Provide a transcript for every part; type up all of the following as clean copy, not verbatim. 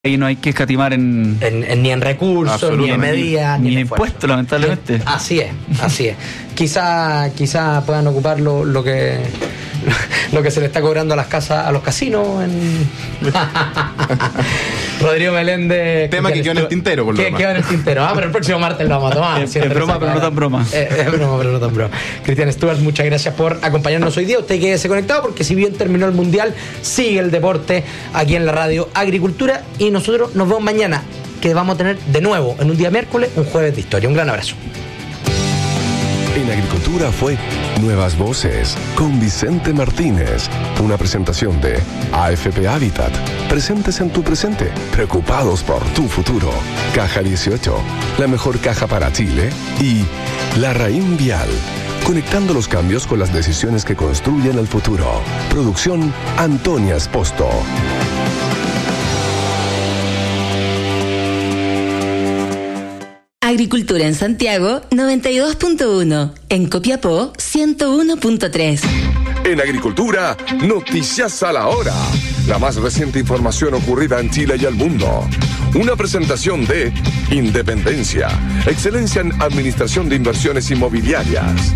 Ahí no hay que escatimar ni en recursos, ni en medidas, ni en impuestos, lamentablemente. Así es. Quizá puedan ocupar lo que se le está cobrando a las casas, a los casinos. Rodrigo Meléndez. Tema que quedó en el tintero, por lo demás. Quedó en el tintero. Pero el próximo martes lo vamos a tomar. Es broma, pero no tan broma. Es broma, pero no tan broma. Cristian Stuart, muchas gracias por acompañarnos hoy día. Usted quédese conectado porque si bien terminó el Mundial, sigue el deporte aquí en la radio Agricultura y nosotros nos vemos mañana, que vamos a tener de nuevo en un día miércoles un jueves de historia. Un gran abrazo. En Agricultura fue Nuevas Voces con Vicente Martínez. Una presentación de AFP Habitat. Presentes en tu presente, preocupados por tu futuro. Caja 18, la mejor caja para Chile. Y Larraín Vial, conectando los cambios con las decisiones que construyen el futuro. Producción Antonia Esposto. Agricultura en Santiago 92.1, en Copiapó 101.3. En Agricultura, noticias a la hora. La más reciente información ocurrida en Chile y el mundo. Una presentación de Independencia, excelencia en administración de inversiones inmobiliarias.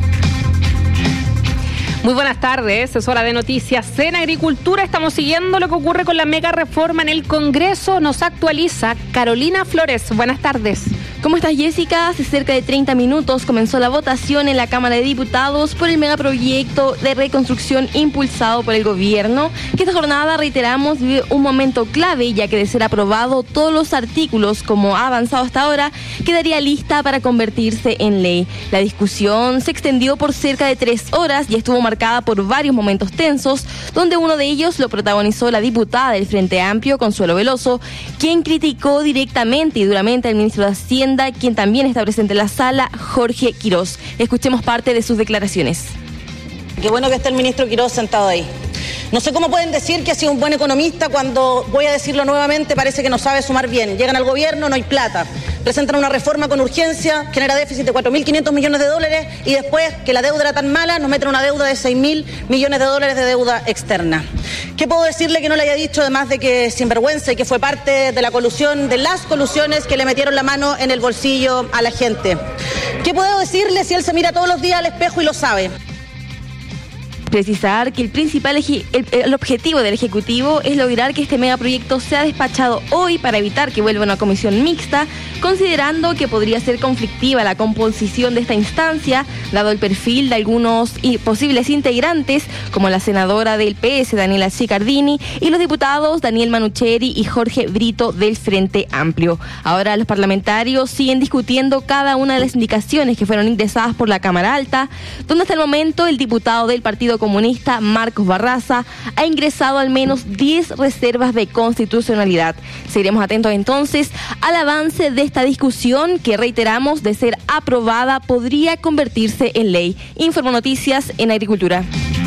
Muy buenas tardes, es hora de noticias en Agricultura. Estamos siguiendo lo que ocurre con la mega reforma en el Congreso. Nos actualiza Carolina Flores. Buenas tardes. ¿Cómo estás, Jessica? Hace cerca de 30 minutos comenzó la votación en la Cámara de Diputados por el megaproyecto de reconstrucción impulsado por el gobierno, que esta jornada, reiteramos, vive un momento clave, ya que de ser aprobado todos los artículos como ha avanzado hasta ahora, quedaría lista para convertirse en ley. La discusión se extendió por cerca de 3 horas y estuvo marcada por varios momentos tensos, donde uno de ellos lo protagonizó la diputada del Frente Amplio, Consuelo Veloso, quien criticó directamente y duramente al ministro de Hacienda, quien también está presente en la sala, Jorge Quirós. Escuchemos parte de sus declaraciones. Qué bueno que esté el ministro Quirós sentado ahí. No sé cómo pueden decir que ha sido un buen economista cuando, voy a decirlo nuevamente, parece que no sabe sumar bien. Llegan al gobierno, no hay plata. Presentan una reforma con urgencia, genera déficit de 4.500 millones de dólares y después, que la deuda era tan mala, nos meten una deuda de 6.000 millones de dólares de deuda externa. ¿Qué puedo decirle que no le haya dicho, además de que sinvergüenza y que fue parte de la colusión, de las colusiones que le metieron la mano en el bolsillo a la gente? ¿Qué puedo decirle si él se mira todos los días al espejo y lo sabe? Precisar que el objetivo del Ejecutivo es lograr que este megaproyecto sea despachado hoy para evitar que vuelva a una comisión mixta, considerando que podría ser conflictiva la composición de esta instancia, dado el perfil de algunos posibles integrantes, como la senadora del PS, Daniela Cicardini, y los diputados Daniel Manucheri y Jorge Brito del Frente Amplio. Ahora los parlamentarios siguen discutiendo cada una de las indicaciones que fueron ingresadas por la Cámara Alta, donde hasta el momento el diputado del Partido Comunista, Marcos Barraza, ha ingresado al menos 10 reservas de constitucionalidad. Seguiremos atentos entonces al avance de esta discusión que, reiteramos, de ser aprobada podría convertirse en ley. Informo Noticias en Agricultura.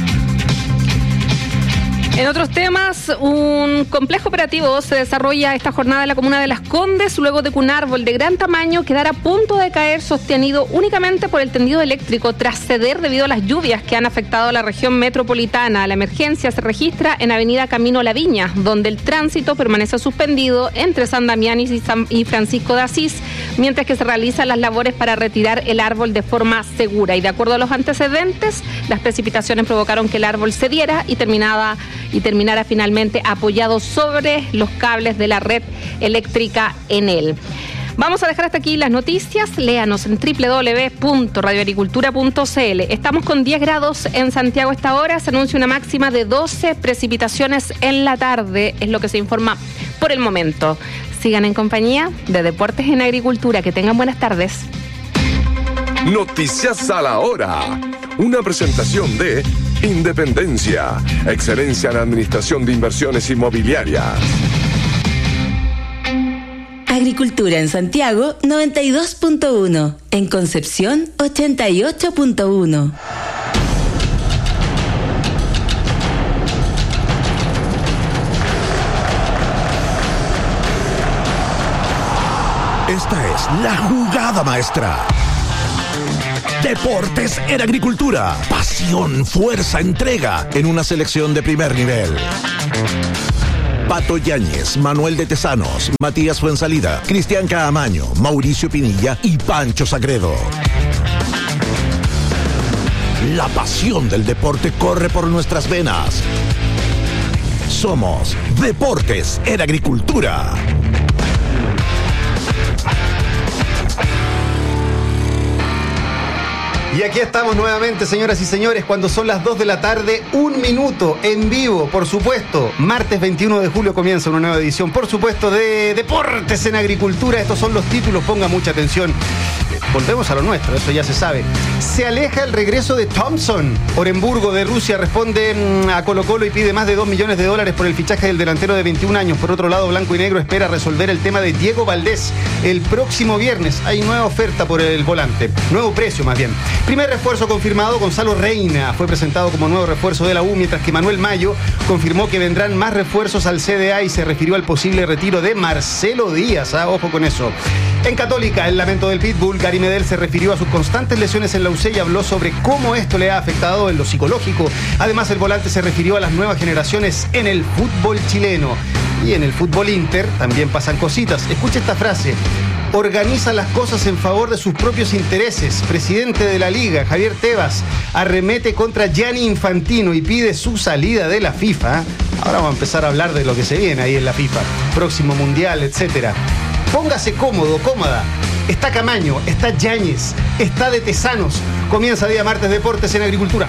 En otros temas, un complejo operativo se desarrolla esta jornada en la comuna de Las Condes, luego de que un árbol de gran tamaño quedara a punto de caer, sostenido únicamente por el tendido eléctrico, tras ceder debido a las lluvias que han afectado a la región metropolitana. La emergencia se registra en Avenida Camino La Viña, donde el tránsito permanece suspendido entre San Damián y Francisco de Asís, mientras que se realizan las labores para retirar el árbol de forma segura. Y de acuerdo a los antecedentes, las precipitaciones provocaron que el árbol cediera y terminara finalmente apoyado sobre los cables de la red eléctrica en él. Vamos a dejar hasta aquí las noticias. Léanos en www.radioagricultura.cl. Estamos con 10 grados en Santiago a esta hora. Se anuncia una máxima de 12, precipitaciones en la tarde, es lo que se informa por el momento. Sigan en compañía de Deportes en Agricultura. Que tengan buenas tardes. Noticias a la hora. Una presentación de Independencia, excelencia en administración de inversiones inmobiliarias. Agricultura en Santiago 92.1, en Concepción 88.1. Esta es la jugada maestra. Deportes en Agricultura. Pasión, fuerza, entrega en una selección de primer nivel. Pato Yáñez, Manuel de Tesanos, Matías Fuensalida, Cristian Caamaño, Mauricio Pinilla y Pancho Sagredo. La pasión del deporte corre por nuestras venas. Somos Deportes en Agricultura. Y aquí estamos nuevamente, señoras y señores, cuando son las 2 de la tarde, 1 minuto, en vivo, por supuesto. Martes 21 de julio comienza una nueva edición, por supuesto, de Deportes en Agricultura. Estos son los títulos, ponga mucha atención. Volvemos a lo nuestro, eso ya se sabe. Se aleja el regreso de Thompson. Orenburgo de Rusia responde a Colo-Colo y pide más de $2 millones por el fichaje del delantero de 21 años. Por otro lado, Blanco y Negro espera resolver el tema de Diego Valdés el próximo viernes. Hay nueva oferta por el volante, nuevo precio más bien. Primer refuerzo confirmado, Gonzalo Reina fue presentado como nuevo refuerzo de la U, mientras que Manuel Mayo confirmó que vendrán más refuerzos al CDA y se refirió al posible retiro de Marcelo Díaz. Ojo con eso. En Católica, el lamento del Pitbull, Gary Medel se refirió a sus constantes lesiones en la UC y habló sobre cómo esto le ha afectado en lo psicológico. Además, el volante se refirió a las nuevas generaciones en el fútbol chileno. Y en el fútbol Inter también pasan cositas. Escuche esta frase. Organiza las cosas en favor de sus propios intereses. Presidente de la Liga, Javier Tebas, arremete contra Gianni Infantino y pide su salida de la FIFA. Ahora vamos a empezar a hablar de lo que se viene ahí en la FIFA. Próximo mundial, etcétera. Póngase cómodo, cómoda. Está Camaño, está Yáñez, está de Tesanos. Comienza día martes Deportes en Agricultura.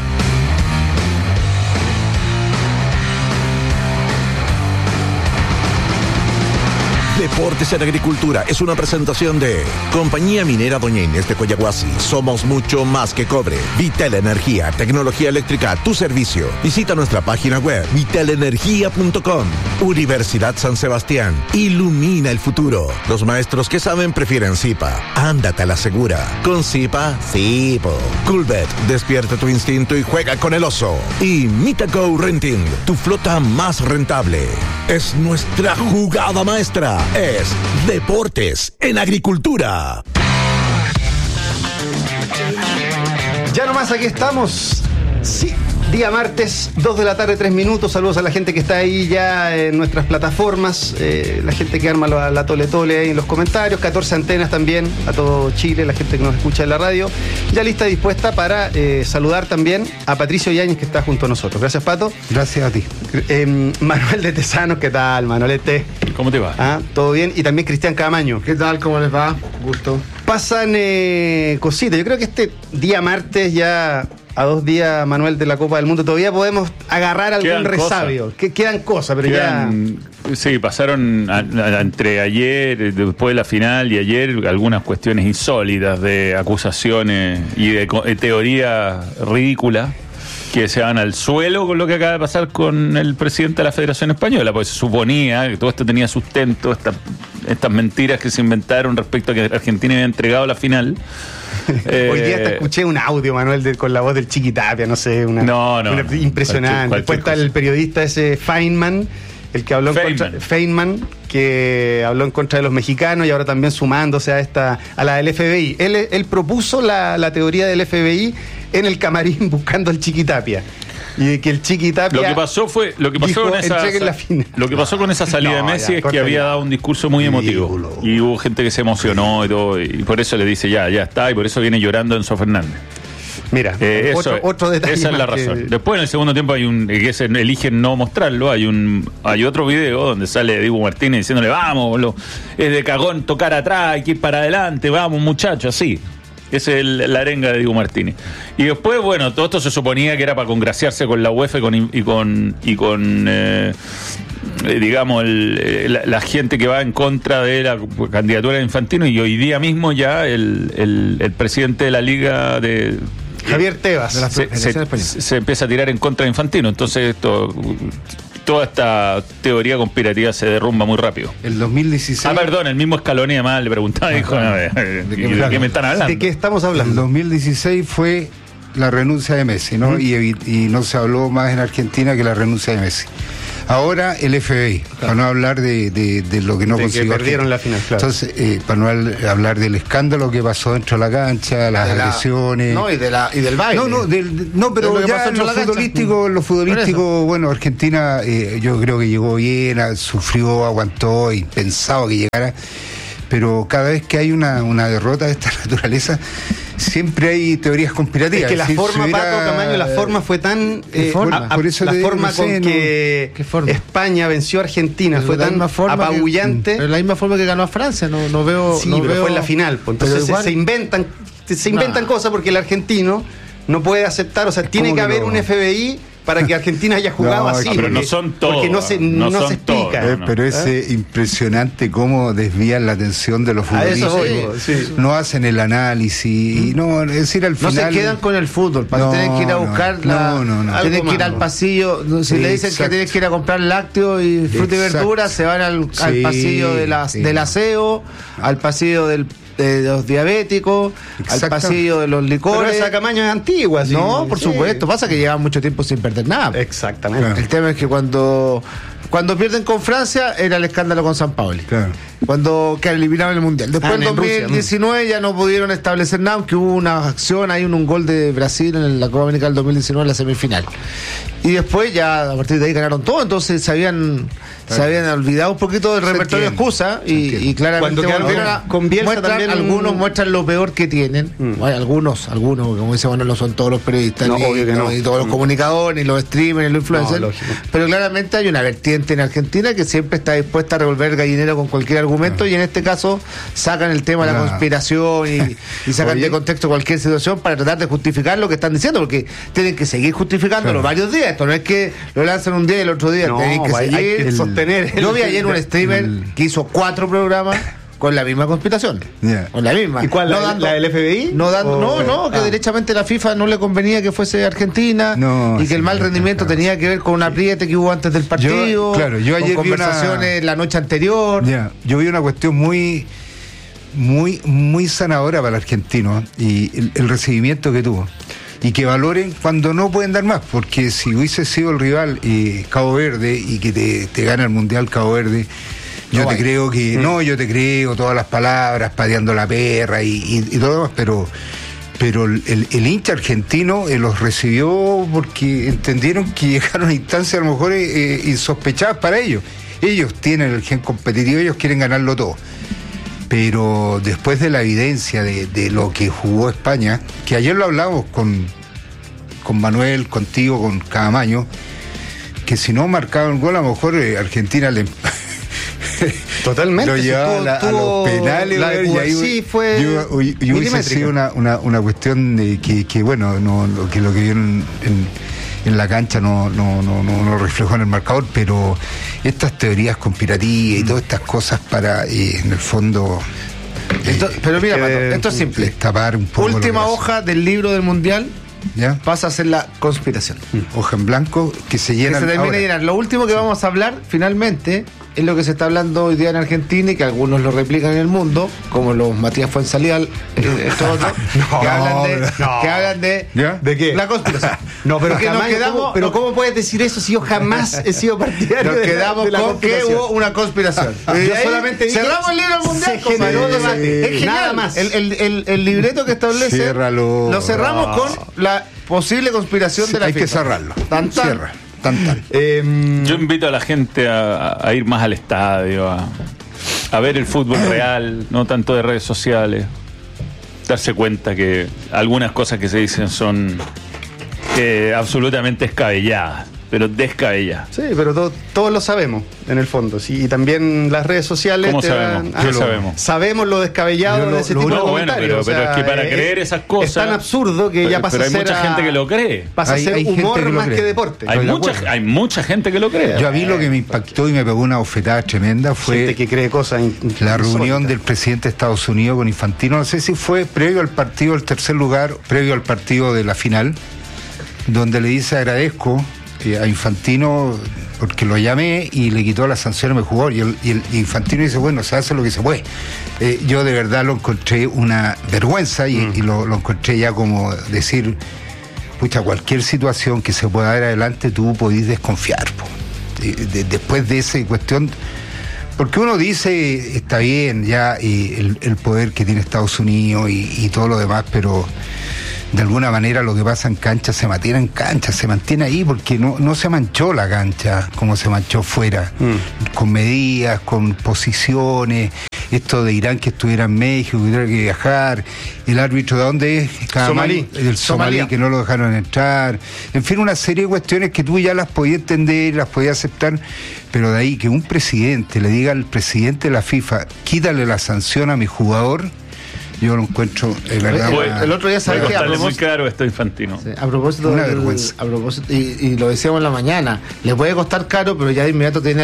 Deportes en Agricultura es una presentación de Compañía Minera Doña Inés de Coyahuasi. Somos mucho más que cobre. Vital Energía, tecnología eléctrica a tu servicio. Visita nuestra página web vitalenergia.com. Universidad San Sebastián. Ilumina el futuro. Los maestros que saben prefieren Zipa. Ándate a la segura. Con Zipa, sí, po. Coolbet, despierta tu instinto y juega con el oso. Y Mitaco Renting, tu flota más rentable. Es nuestra jugada maestra. Es Deportes en Agricultura. Ya nomás aquí estamos. Sí, día martes, 2 de la tarde, 3 minutos. Saludos a la gente que está ahí ya en nuestras plataformas, la gente que arma la tole ahí en los comentarios, 14 antenas también, a todo Chile, la gente que nos escucha en la radio. Ya lista y dispuesta para saludar también a Patricio Yáñez, que está junto a nosotros. Gracias, Pato. Gracias a ti. Manuel de Tesanos, ¿qué tal, Manolete? ¿Cómo te va? ¿Todo bien? Y también Cristian Caamaño. ¿Qué tal? ¿Cómo les va? Gusto. Pasan cositas. Yo creo que este día martes ya... A 2 días, Manuel, de la Copa del Mundo, todavía podemos agarrar algún resabio. Quedan cosas, pero quedan, ya... Sí, pasaron entre ayer, después de la final y ayer, algunas cuestiones insólitas de acusaciones y de teoría ridícula que se van al suelo con lo que acaba de pasar con el presidente de la Federación Española, pues se suponía que todo esto tenía sustento, estas mentiras que se inventaron respecto a que Argentina había entregado la final. Hoy día hasta escuché un audio, Manuel, con la voz del Chiquitapia, no sé, una impresionante. Después está el periodista ese Feynman, el que habló Feynman, que habló en contra de los mexicanos y ahora también sumándose a la del FBI. Él propuso la teoría del FBI en el camarín buscando al Chiquitapia. Y de que el Chiquitapia... Lo que pasó con esa salida de Messi es que había dado un discurso muy emotivo. Y hubo gente que se emocionó y todo, y por eso le dice ya está, y por eso viene llorando Enzo Fernández. Mira, otro detalle. Esa es la razón. Después en el segundo tiempo hay eligen no mostrarlo, hay otro video donde sale Diego Martínez diciéndole vamos, es de cagón tocar atrás, hay que ir para adelante, vamos muchachos, así. Esa es la arenga de Diego Martínez. Y después, bueno, todo esto se suponía que era para congraciarse con la UEFA y con digamos, la gente que va en contra de la candidatura de Infantino. Y hoy día mismo ya el presidente de la Liga de Javier Tebas se empieza a tirar en contra de Infantino. Entonces toda esta teoría conspirativa se derrumba muy rápido. El 2016... perdón, el mismo Scaloni además le preguntaba y dijo, ¿de qué me están hablando? ¿De qué estamos hablando? El 2016 fue la renuncia de Messi, ¿no? Y no se habló más en Argentina que la renuncia de Messi. Ahora el FBI, para no hablar de lo que no De que consiguió. perdieron la final, claro. Entonces, para no hablar del escándalo que pasó dentro de la cancha, las agresiones. No, y del baile. Pero de lo que ya pasó en dentro lo de la cancha. futbolístico, bueno, Argentina yo creo que llegó bien, sufrió, aguantó, impensado que llegara. Pero cada vez que hay una derrota de esta naturaleza, siempre hay teorías conspirativas. Es que la forma, Paco Camaño, la forma fue tan... Por eso la te digo, forma no sé, con que España venció a Argentina fue tan apabullante. Pero de la misma forma que ganó a Francia, no veo... Sí, no pero veo... fue en la final. Pues, entonces igual... se inventan cosas porque el argentino no puede aceptar, o sea, tiene que haber un FBI para que Argentina haya jugado así. Pero no son todos. Porque no se explica. Todos, pero es impresionante cómo desvían la atención de los futbolistas. No hacen el análisis. Y no, es decir, al final. No se quedan con el fútbol. Tienen que ir a buscar tienen que ir al pasillo. Si le dicen que tienes que ir a comprar lácteos y fruta y verduras, se van al pasillo del aseo, al pasillo de los diabéticos, al pasillo de los licores. Pero esa Camaño es antigua. ¿Sí? No, por supuesto. Pasa que llevan mucho tiempo sin perder nada. Exactamente. Claro. El tema es que cuando pierden con Francia era el escándalo con San Paoli. Claro. Cuando que eliminaron el Mundial. Después en 2019 Rusia, ya no pudieron establecer nada, aunque hubo una acción, hay un gol de Brasil en la Copa América del 2019 en la semifinal. Y después ya a partir de ahí ganaron todo, entonces se habían olvidado un poquito del repertorio de excusa y claramente con Bielsa también algunos muestran lo peor que tienen. Bueno, algunos, como dice, bueno, no son todos los periodistas, ni todos los comunicadores, ni los streamers, ni los influencers, pero claramente hay una vertiente en Argentina que siempre está dispuesta a revolver gallinero con cualquier argumento y en este caso sacan el tema de la conspiración y sacan de contexto cualquier situación para tratar de justificar lo que están diciendo, porque tienen que seguir justificándolo varios días. Esto no es que lo lanzan un día y el otro día, tienen que seguir. Hay que sostener. Yo vi ayer un streamer que hizo 4 programas con la misma conspiración. Con la misma. ¿Y cuál? ¿La del FBI? Que derechamente la FIFA no le convenía que fuese Argentina y que el mal rendimiento tenía que ver con un apriete que hubo antes del partido. Yo ayer con conversaciones la noche anterior. Yo vi una cuestión muy sanadora para el argentino y el recibimiento que tuvo. Y que valoren cuando no pueden dar más, porque si hubiese sido el rival Cabo Verde y que te gana el Mundial Cabo Verde, yo te creo todas las palabras, pateando la perra y todo lo demás, pero el hincha argentino los recibió porque entendieron que llegaron a instancias a lo mejor insospechadas para ellos. Ellos tienen el gen competitivo, ellos quieren ganarlo todo. Pero después de la evidencia de lo que jugó España, que ayer lo hablamos con Manuel, contigo, con Camaño, que si no marcaba un gol, a lo mejor Argentina le totalmente lo llevaba a los penales. Y ahí fue yo hubiese sido una cuestión de que bueno, lo que vieron en la cancha no reflejó en el marcador, pero estas teorías conspirativas y todas estas cosas para en el fondo pero mira, Pato, esto es simple. Tapar un poco última hoja del libro del Mundial pasa a ser la conspiración. Hoja en blanco que se llena. Que se termina de llenar. Lo último que vamos a hablar finalmente es lo que se está hablando hoy día en Argentina y que algunos lo replican en el mundo, como los Matías Fuenzalía, que hablan de ¿de qué? La conspiración. Pero ¿cómo puedes decir eso si yo jamás he sido partidario? Nos quedamos con que hubo una conspiración. Yo solamente dije, cerramos el libro del Mundial. Se generó debate. Es genial. Nada más. El libreto que establece lo cerramos con la posible conspiración de la FIFA. Hay que cerrarlo. Cierra. Yo invito a la gente a ir más al estadio, a ver el fútbol real, no tanto de redes sociales, darse cuenta que algunas cosas que se dicen son absolutamente descabelladas, pero descabelladas. Sí, pero todos lo sabemos, en el fondo. Sí, y también las redes sociales. ¿Cómo sabemos? ¿Qué sabemos? Sabemos lo descabellado de ese tipo de comentarios. Pero es que para creer esas cosas. Es tan absurdo que ya pasa a ser. Pero hay mucha gente que lo cree. Pasa a ser humor más que deporte. Hay mucha gente que lo cree. Yo a mí lo que me impactó y me pegó una bofetada tremenda fue gente que cree cosas la reunión del presidente de Estados Unidos con Infantino. No sé si fue previo al partido del tercer lugar, previo al partido de la final, donde le dice agradezco a Infantino porque lo llamé y le quitó las sanciones a mi jugador y el Infantino dice bueno, se hace lo que se puede. Yo de verdad lo encontré una vergüenza y lo encontré ya como decir pucha, cualquier situación que se pueda dar adelante tú podís desconfiar después de esa cuestión. Porque uno dice, está bien, ya el poder que tiene Estados Unidos y todo lo demás, pero de alguna manera lo que pasa en cancha se mantiene en cancha, se mantiene ahí, porque no se manchó la cancha como se manchó fuera, con medidas, con posiciones, esto de Irán que estuviera en México, que tuviera que viajar, el árbitro de dónde es, Somalí. El somalí que no lo dejaron entrar, en fin, una serie de cuestiones que tú ya las podías entender, las podías aceptar, pero de ahí que un presidente le diga al presidente de la FIFA, quítale la sanción a mi jugador, yo lo encuentro, es verdad. El otro día, ¿sabes qué? Muy caro esto Infantino. Sí, a propósito, una vergüenza. A propósito, y lo decíamos en la mañana, le puede costar caro, pero ya de inmediato tiene a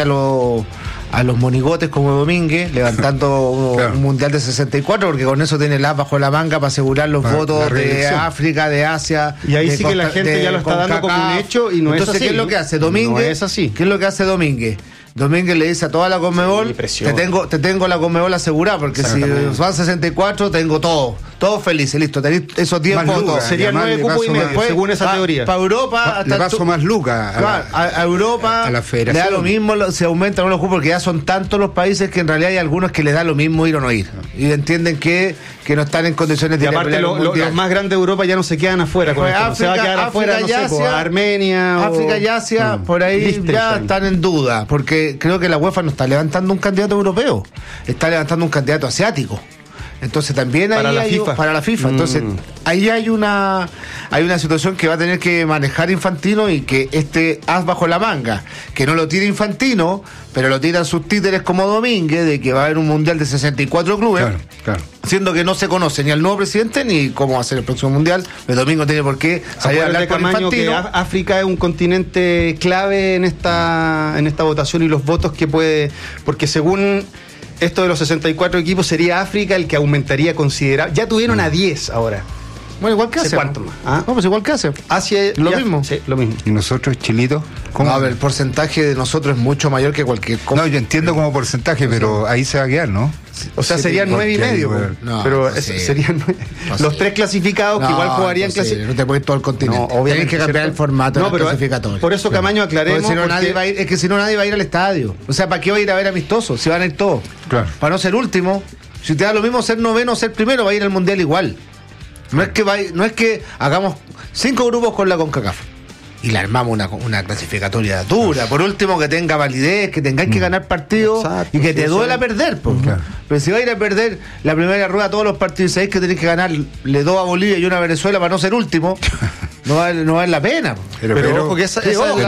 los monigotes como Domínguez levantando un mundial de 64, porque con eso tiene el as bajo la manga para asegurar los votos de África, de Asia. Y ahí de sí que la gente ya lo está dando como un hecho y no es así. Entonces, ¿qué es lo que hace Domínguez? No es así. ¿Qué es lo que hace Domínguez? Domínguez le dice a toda la Conmebol, te tengo la Conmebol asegurada, porque si van 64, tengo todo feliz, listo, tenéis esos 10 votos. Serían 9 cupos y medio, según esa teoría. Para Europa, le paso más lucas a Europa, a la federación. le da lo mismo, se aumentan los cupos, porque ya son tantos los países que en realidad hay algunos que les da lo mismo ir o no ir. Y entienden que no están en condiciones de ir a pelear. Y aparte los más grandes de Europa ya no se quedan afuera. Se va a quedar afuera, no sé, Armenia. África y Asia, por ahí ya están en duda, porque creo que la UEFA no está levantando un candidato europeo, está levantando un candidato asiático. Entonces también para la FIFA. Entonces ahí hay una situación que va a tener que manejar Infantino, y que este as bajo la manga, que no lo tira Infantino, pero lo tiran sus títeres como Domínguez, de que va a haber un mundial de 64 clubes, claro. Siendo que no se conoce ni al nuevo presidente ni cómo va a ser el próximo mundial. El domingo tiene por qué salir a hablar con Infantino. Que África es un continente clave en esta votación y los votos que puede, porque según esto de los 64 equipos sería África el que aumentaría considerablemente. Ya tuvieron a 10 ahora. Bueno, igual que Asia. ¿Cuánto más? ¿Ah? No, pues igual que Asia. Asia lo mismo. Sí, lo mismo. ¿Y nosotros, Chilito? ¿Cómo? A ver, el porcentaje de nosotros es mucho mayor que cualquier cosa. No, yo entiendo como porcentaje, pero ahí se va a quedar, ¿no? O sea, serían 9,5. No, pero serían los 3 clasificados que igual jugarían no te puedes ir todo el continente. No, tienes que cambiar el formato de clasificatorio. Por eso, Camaño, aclaremos. Si no, nadie va a ir, es que si no, nadie va a ir al estadio. O sea, ¿para qué va a ir a ver amistosos? Si van a ir todos. Claro. Para no ser último. Si te da lo mismo ser noveno o ser primero, va a ir al mundial igual. No es que hagamos 5 grupos con la CONCACAF y le armamos una clasificatoria dura. Por último, que tenga validez, que tengáis que ganar partidos. Exacto, y que te duela perder. Claro. Pero si vais a ir a perder la primera rueda todos los partidos y sabéis que tenéis que ganarle 2 a Bolivia y 1 a Venezuela para no ser último, no vale la pena. Pero ojo, que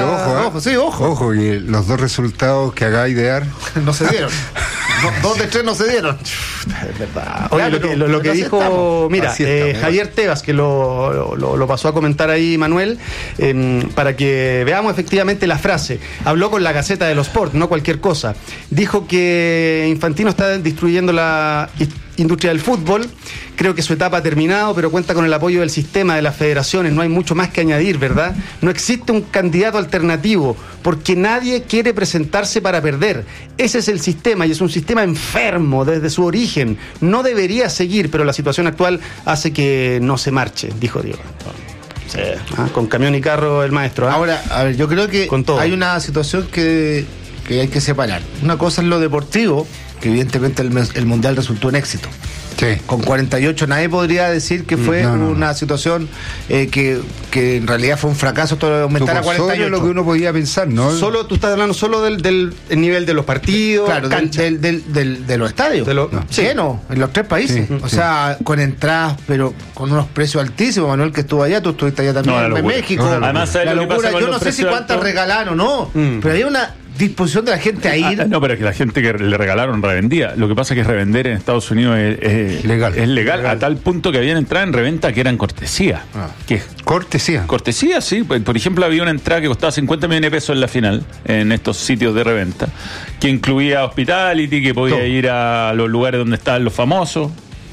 ojo, que los 2 resultados que hagáis de dar no se dieron. 2 de 3 no se dieron. Es verdad. Oye, lo que dijo, mira, Javier Tebas, que lo pasó a comentar ahí Manuel, para que veamos efectivamente la frase. Habló con la Gaceta de los Sport, no cualquier cosa. Dijo que Infantino está destruyendo la industria del fútbol. Creo que su etapa ha terminado, pero cuenta con el apoyo del sistema, de las federaciones. No hay mucho más que añadir, ¿verdad? No existe un candidato alternativo, porque nadie quiere presentarse para perder. Ese es el sistema, y es un sistema enfermo desde su origen. No debería seguir, pero la situación actual hace que no se marche, dijo Diego. Sí. Con camión y carro el maestro. Ahora, a ver, yo creo que hay una situación que hay que separar. Una cosa es lo deportivo, que evidentemente el Mundial resultó un éxito. Sí. Con 48 nadie podría decir que fue una situación que en realidad fue un fracaso todo aumentar a 48. Solo lo que uno podía pensar, ¿no? Solo tú estás hablando solo del nivel de los partidos, claro, de los estadios. Lleno, en los 3 países. O sea, con entradas, pero con unos precios altísimos. Manuel, que estuvo allá, tú estuviste allá también en México. Además, la locura. Yo no sé si cuántas regalaron o no, pero hay una disposición de la gente a ir. No, pero es que la gente que le regalaron revendía. Lo que pasa es que revender en Estados Unidos es legal a tal punto que habían entradas en reventa que eran cortesía. ¿Qué? ¿Cortesía? Cortesía, sí. Por ejemplo, había una entrada que costaba 50 millones de pesos en la final, en estos sitios de reventa, que incluía hospitality, que podía ir a los lugares donde estaban los famosos.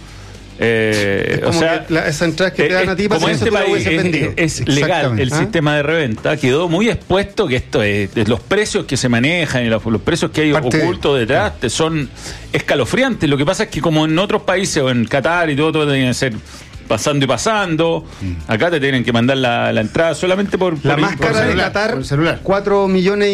O sea, esas entradas que te dan a ti para como este país es legal el sistema de reventa, quedó muy expuesto que esto es los precios que se manejan y los precios que hay ocultos detrás son escalofriantes. Lo que pasa es que como en otros países o en Qatar y todo tiene que ser pasando y pasando. Acá te tienen que mandar la entrada solamente por la más cara de Qatar, 4,5 millones,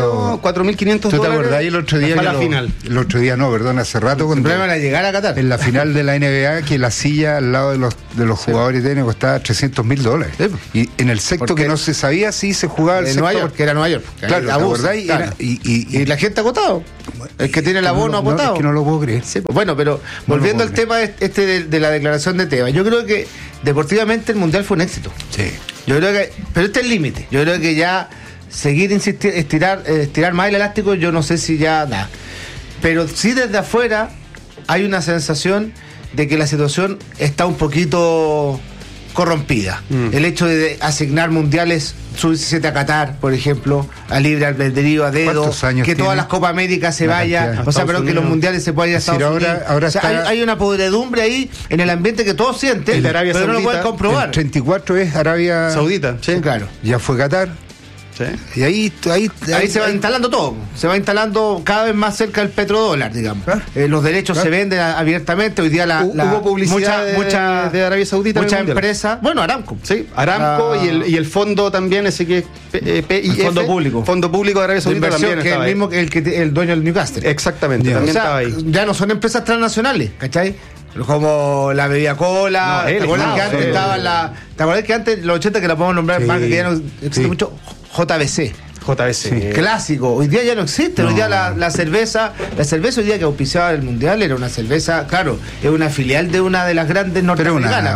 4.500 ¿Tú te dólares. acordás el otro día? Para la final. El otro día no, perdón, hace rato. Cuando el problema era llegar a Qatar. En la final de la NBA, que la silla al lado de los jugadores de tenis costaba $300,000. Y en el sector que no se sabía si se jugaba el sector. Nueva York, que era Nueva York. Claro, ¿te acordás? Claro. Y la gente ha agotado. El que tiene el abono ha agotado. Es que no lo puedo creer. Sí, bueno, pero volviendo al tema de la declaración de Tebas, yo creo que deportivamente el Mundial fue un éxito. Sí. Yo creo que, pero este es el límite. Yo creo que ya seguir estirar más el elástico, yo no sé si ya da. Pero sí desde afuera hay una sensación de que la situación está un poquito corrompida. El hecho de asignar mundiales sub-17 a Qatar, por ejemplo, a libre albedrío, a dedo, que todas las Copas Américas se vayan, o sea, pero que los mundiales se puedan ir a Estados Unidos. Ahora o sea, hay una podredumbre ahí en el ambiente que todos sienten, pero no lo pueden comprobar. El 34 es Arabia Saudita. Sí, claro. Ya fue Qatar. Sí. Y ahí se va instalando todo. Se va instalando cada vez más cerca del petrodólar, digamos. Los derechos se venden abiertamente. Hoy día hubo publicidad de Arabia Saudita. Muchas empresas. Bueno, Aramco. Sí, Aramco y el fondo también, ese que es PIF. Fondo Público. Fondo Público de Arabia Saudita también. Que es el mismo que el dueño del Newcastle. Exactamente, también estaba ahí. Ya no son empresas transnacionales, ¿cachai? Como la bebida cola. ¿Te acuerdas que antes estaba ¿te acuerdas que antes, los 80, que la podemos nombrar, marca que ya no existe mucho? JBC. Clásico. Hoy día ya no existe. Hoy día la cerveza hoy día que auspiciaba el Mundial era una cerveza, claro, es una filial de una de las grandes norteamericanas,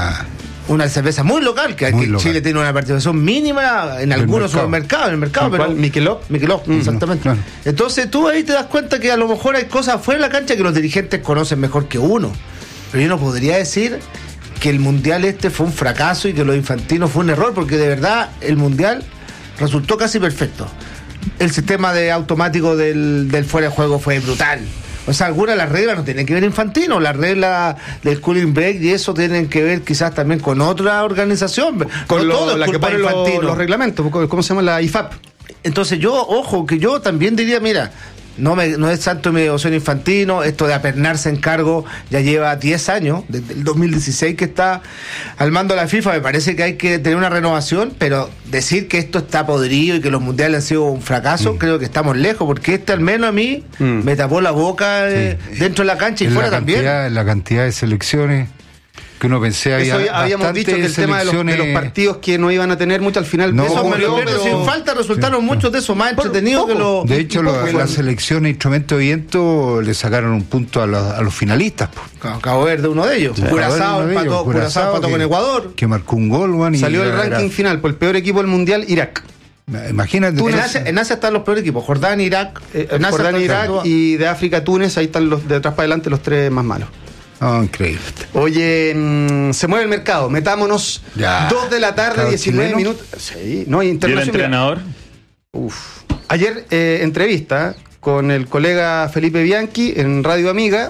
una cerveza muy local, que Chile tiene una participación mínima en algunos supermercados, en el mercado, pero Michelob, exactamente. Claro. Entonces tú ahí te das cuenta que a lo mejor hay cosas fuera de la cancha que los dirigentes conocen mejor que uno. Pero yo no podría decir que el Mundial fue un fracaso y que lo infantino fue un error, porque de verdad el Mundial resultó casi perfecto. El sistema automático del fuera de juego fue brutal. O sea, algunas de las reglas no tienen que ver Infantino, las reglas del cooling break y eso tienen que ver quizás también con otra organización. Con la que pone los reglamentos, ¿cómo se llama? La IFAP. Entonces que yo también diría, mira, no es tanto mi devoción Infantino, esto de apernarse en cargo ya lleva 10 años, desde el 2016 que está al mando de la FIFA. Me parece que hay que tener una renovación, pero decir que esto está podrido y que los mundiales han sido un fracaso, creo que estamos lejos, porque al menos a mí me tapó la boca dentro de la cancha y fuera también. La cantidad de selecciones que uno pensé habíamos dicho que el tema de los partidos que no iban a tener mucho al final. Pero sin falta resultaron muchos de esos más entretenidos que los. De hecho, la selección de instrumento de viento le sacaron un punto a los finalistas. Cabo Verde, uno de ellos. Curazao empató con Ecuador. Que marcó un gol, salió el ranking final por el peor equipo del mundial, Irak. Imagínate. En Asia están los peores equipos: Jordania, Irak. Irak y de África, Túnez. Ahí están de atrás para adelante los tres más malos. Increíble. Oye, se mueve el mercado. Metámonos. 2 de la tarde, 19 minutos. Sí, no, ¿Y el entrenador? Ayer entrevista con el colega Felipe Bianchi en Radio Amiga.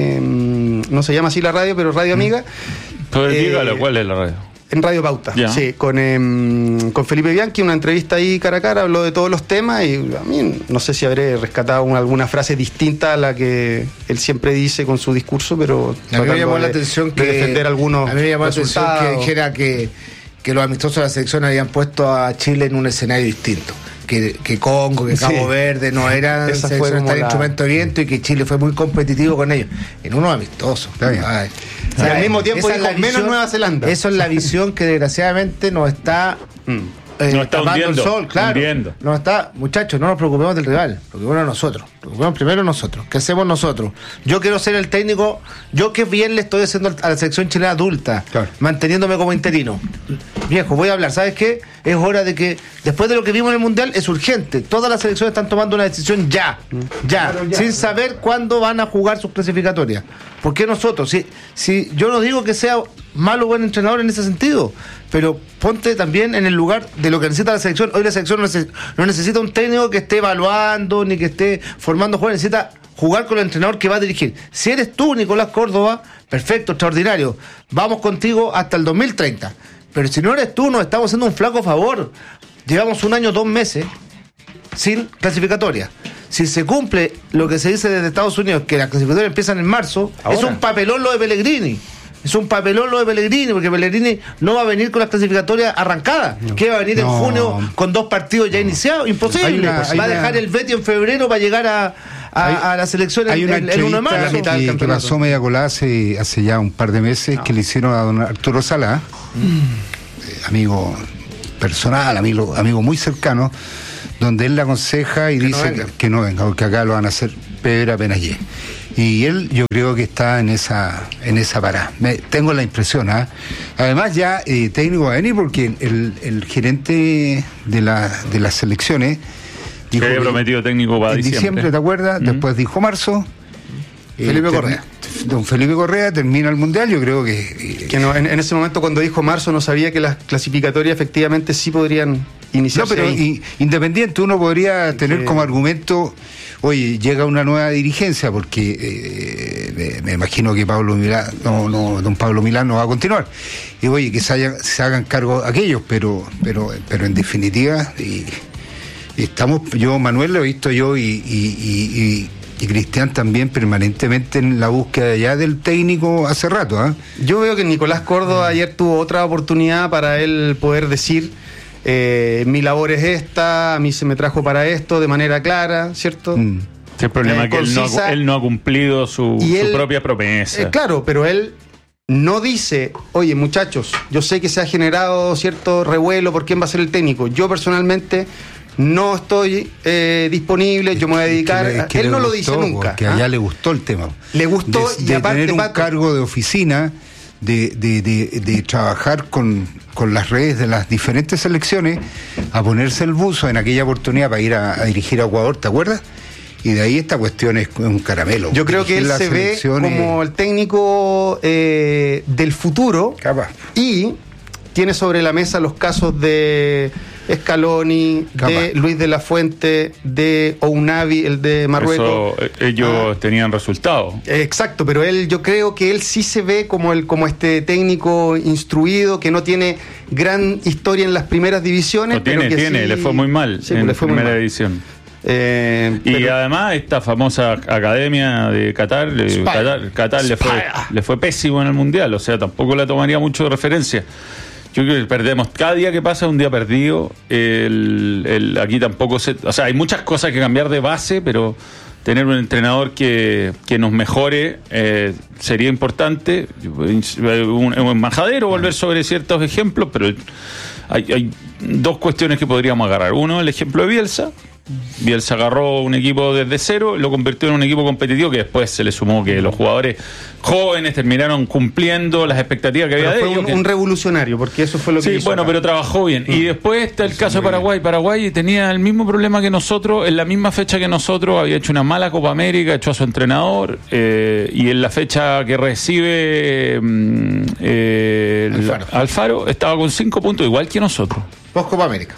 No se llama así la radio, pero Radio Amiga. Pues dígalo, ¿cuál es la radio? En Radio Pauta, sí, con Felipe Bianchi, una entrevista ahí cara a cara, habló de todos los temas y a mí no sé si habré rescatado alguna frase distinta a la que él siempre dice con su discurso, pero a mí me llamó la atención que defender algunos a mí me llamó la atención que dijera que los amistosos de la selección habían puesto a Chile en un escenario distinto. Que Congo, que Cabo Verde no eran selecciones tan instrumento de viento y que Chile fue muy competitivo con ellos. En unos amistosos. Al mismo tiempo dijo menos Nueva Zelanda. Eso es la visión que desgraciadamente nos está nos está hundiendo, el sol, claro. Nos está, muchachos, no nos preocupemos del rival, preocupémonos nosotros. Preocupemos primero nosotros. ¿Qué hacemos nosotros? Yo quiero ser el técnico, yo que bien le estoy haciendo a la selección chilena adulta, manteniéndome como interino. Viejo, voy a hablar, ¿sabes qué? Es hora de que, después de lo que vimos en el Mundial, es urgente. Todas las selecciones están tomando una decisión ya, sin saber cuándo van a jugar sus clasificatorias. ¿Por qué nosotros? Si yo no digo que sea malo o buen entrenador en ese sentido, pero ponte también en el lugar de lo que necesita la selección. Hoy la selección no necesita un técnico que esté evaluando ni que esté formando jugadores, necesita jugar con el entrenador que va a dirigir. Si eres tú, Nicolás Córdoba, perfecto, extraordinario, vamos contigo hasta el 2030. Pero si no eres tú, nos estamos haciendo un flaco favor. Llevamos 1 año, 2 meses sin clasificatoria. Si se cumple lo que se dice desde Estados Unidos, que las clasificatorias empiezan en marzo, ahora, es un papelón lo de Pellegrini. Es un papelón lo de Pellegrini, porque Pellegrini no va a venir con las clasificatorias arrancadas. ¿Qué va a venir en junio con 2 partidos ya iniciados? Imposible. Va a dejar el Betis en febrero para llegar a la selección el 1 de marzo. Que pasó media colada hace ya un par de meses que le hicieron a don Arturo Sala, amigo personal, amigo muy cercano, donde él le aconseja y dice que no venga, porque acá lo van a hacer peor apenas llegue. Y él, yo creo que está en esa parada. Tengo la impresión, Además ya técnico va a venir porque el gerente de las selecciones dijo que había prometido técnico para diciembre, ¿te acuerdas? Después dijo marzo. Felipe Correa. Don Felipe Correa termina el Mundial, yo creo que no, en ese momento cuando dijo marzo no sabía que las clasificatorias efectivamente sí podrían iniciarse. No, pero independiente, uno podría tener como argumento, oye, llega una nueva dirigencia, porque me imagino que don Pablo Milán no va a continuar. Y oye, que se hagan cargo aquellos, pero en definitiva, Manuel lo he visto yo y Cristian también permanentemente en la búsqueda ya del técnico hace rato. Yo veo que Nicolás Córdoba ayer tuvo otra oportunidad para él poder decir mi labor es esta, a mí se me trajo para esto de manera clara, ¿cierto? El problema es que él no ha cumplido su propia promesa. Claro, pero él no dice, oye muchachos, yo sé que se ha generado cierto revuelo por quién va a ser el técnico. Yo personalmente no estoy disponible, yo me voy a dedicar. Él no lo dice nunca. Que allá le gustó el tema. Le gustó de aparte tener un cargo de oficina, de trabajar con las redes de las diferentes selecciones, a ponerse el buzo en aquella oportunidad para ir a dirigir a Ecuador, ¿te acuerdas? Y de ahí esta cuestión es un caramelo. Yo creo que él se ve como el técnico del futuro. Capaz. Y tiene sobre la mesa los casos de Scaloni, de Luis de la Fuente, de Ounavi, el de Marruecos. Ellos tenían resultados. Exacto, pero yo creo que él sí se ve como este técnico instruido, que no tiene gran historia en las primeras divisiones. No tiene, le fue muy mal en la primera división. Y además esta famosa academia de Qatar, Qatar le fue pésimo en el Mundial, o sea, tampoco la tomaría mucho de referencia. Yo creo que perdemos, cada día que pasa es un día perdido. Aquí tampoco o sea, hay muchas cosas que cambiar de base, pero tener un entrenador que nos mejore sería importante. Un majadero volver sobre ciertos ejemplos, pero hay 2 cuestiones que podríamos agarrar. Uno, el ejemplo de Bielsa. Bielsa agarró un equipo desde cero, lo convirtió en un equipo competitivo, que después se le sumó que los jugadores jóvenes terminaron cumpliendo las expectativas que había de ellos. Fue un revolucionario, porque eso fue lo que hizo. Sí, bueno, pero trabajó bien. Y después está el caso de Paraguay. Paraguay tenía el mismo problema que nosotros, en la misma fecha que nosotros, había hecho una mala Copa América, echó a su entrenador, y en la fecha que recibe Alfaro estaba con 5 puntos, igual que nosotros. Post Copa América.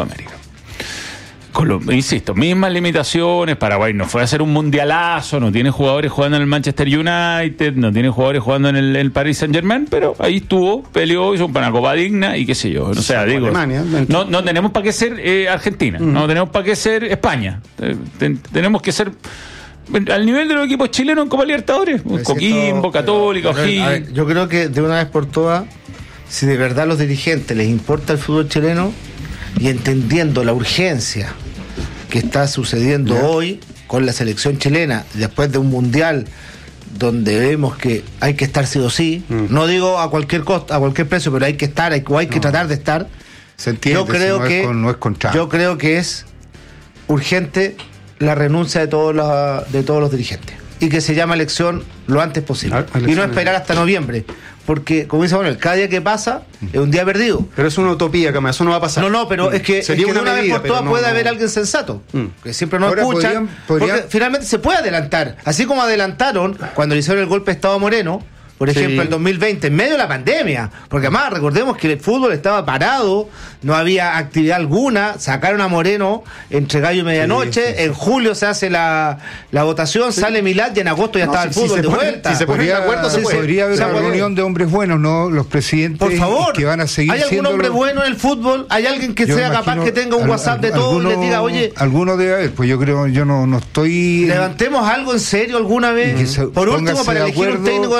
Insisto, mismas limitaciones. Paraguay no fue a hacer un mundialazo, no tiene jugadores jugando en el Manchester United, no tiene jugadores jugando en el Paris Saint-Germain, pero ahí estuvo, peleó, hizo una copa digna y qué sé yo. O sea, digo, Alemania, no tenemos para qué ser Argentina, no tenemos para qué ser España. Tenemos que ser al nivel de los equipos chilenos en Copa Libertadores, Coquimbo, Católica, O'Higgins. Yo creo que de una vez por todas, si de verdad a los dirigentes les importa el fútbol chileno, y entendiendo la urgencia que está sucediendo hoy con la selección chilena, después de un mundial donde vemos que hay que estar sí o sí, no digo a cualquier costo, a cualquier precio, pero hay que estar, hay que tratar de estar. Se entiende, yo creo que es urgente la renuncia de todos los dirigentes y que se llame elección lo antes posible y no esperar hasta noviembre. Porque, como dice Manuel, cada día que pasa es un día perdido. Pero es una utopía, Cama, eso no va a pasar. No, pero es que de una vez por todas puede haber alguien sensato, que siempre nos escucha, porque finalmente se puede adelantar. Así como adelantaron cuando le hicieron el golpe de Estado a Moreno, por ejemplo, el 2020, en medio de la pandemia. Porque además, recordemos que el fútbol estaba parado, no había actividad alguna, sacaron a Moreno entre gallo y medianoche, en julio se hace la votación, sale Milad y en agosto ya estaba el fútbol de vuelta. Si se ponen de acuerdo, podría haber una reunión de hombres buenos, ¿no? Los presidentes, por favor, que van a seguir ¿hay algún hombre bueno en el fútbol? ¿Hay alguien que sea capaz que tenga un WhatsApp de todo y les diga, oye... Alguno debe haber, pues yo creo, yo no estoy... Levantemos algo en serio alguna vez, por último, para elegir un técnico de la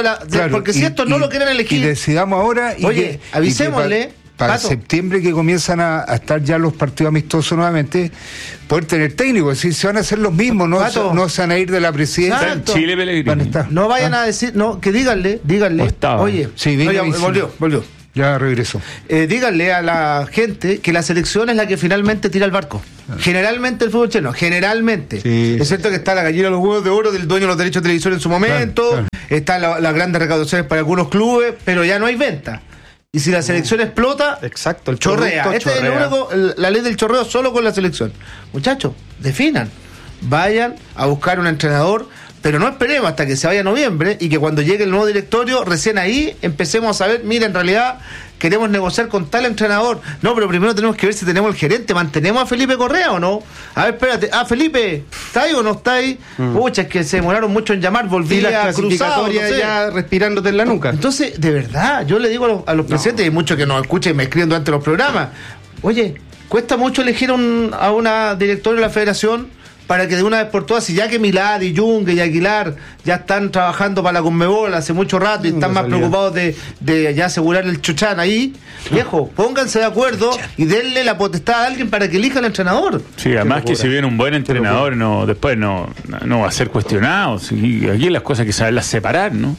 porque si esto no lo quieren elegir. Y decidamos ahora. Oye, avisémosle. Para Pato. septiembre, que comienzan a estar ya los partidos amistosos nuevamente, poder tener técnicos, es decir, se van a hacer los mismos, no se van a ir de la presidencia. Exacto. Chile, Pellegrini. No vayan a decir, no, que díganle. Oye, sí, volvió. Ya regresó. Díganle a la gente que la selección es la que finalmente tira el barco. Generalmente el fútbol chileno, generalmente. Sí. Es cierto que está la gallina de los huevos de oro del dueño de los derechos de televisión en su momento, Claro. están las grandes recaudaciones para algunos clubes, pero ya no hay venta. Y si la selección explota, exacto, el chorrea. producto Este chorrea. es lo único, la ley del chorreo solo con la selección. Muchachos, definan. Vayan a buscar un entrenador, pero no esperemos hasta que se vaya noviembre y que cuando llegue el nuevo directorio, recién ahí empecemos a saber, mira, en realidad queremos negociar con tal entrenador. No, pero primero tenemos que ver si tenemos el gerente. ¿Mantenemos a Felipe Correa o no? A ver, espérate. Felipe, ¿está ahí o no está ahí? Pucha, es que se demoraron mucho en llamar, volví las a cruzado, clasificatorias no sé. ya respirándote en la nuca. Entonces, de verdad, yo le digo a los presidentes, y muchos que nos escuchan y me escriben durante los programas, oye, cuesta mucho elegir a una directora de la federación para que de una vez por todas, si ya que Milad y Junge y Aguilar ya están trabajando para la Conmebol hace mucho rato y están más preocupados de ya asegurar el chuchán ahí, viejo, pónganse de acuerdo y denle la potestad a alguien para que elija al entrenador. Sí, además que si viene un buen entrenador, después no va a ser cuestionado. Aquí las cosas hay que saberlas separar, ¿no?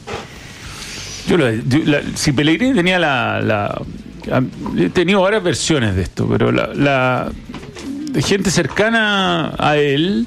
Si Pellegrini tenía he tenido varias versiones de esto, pero de gente cercana a él,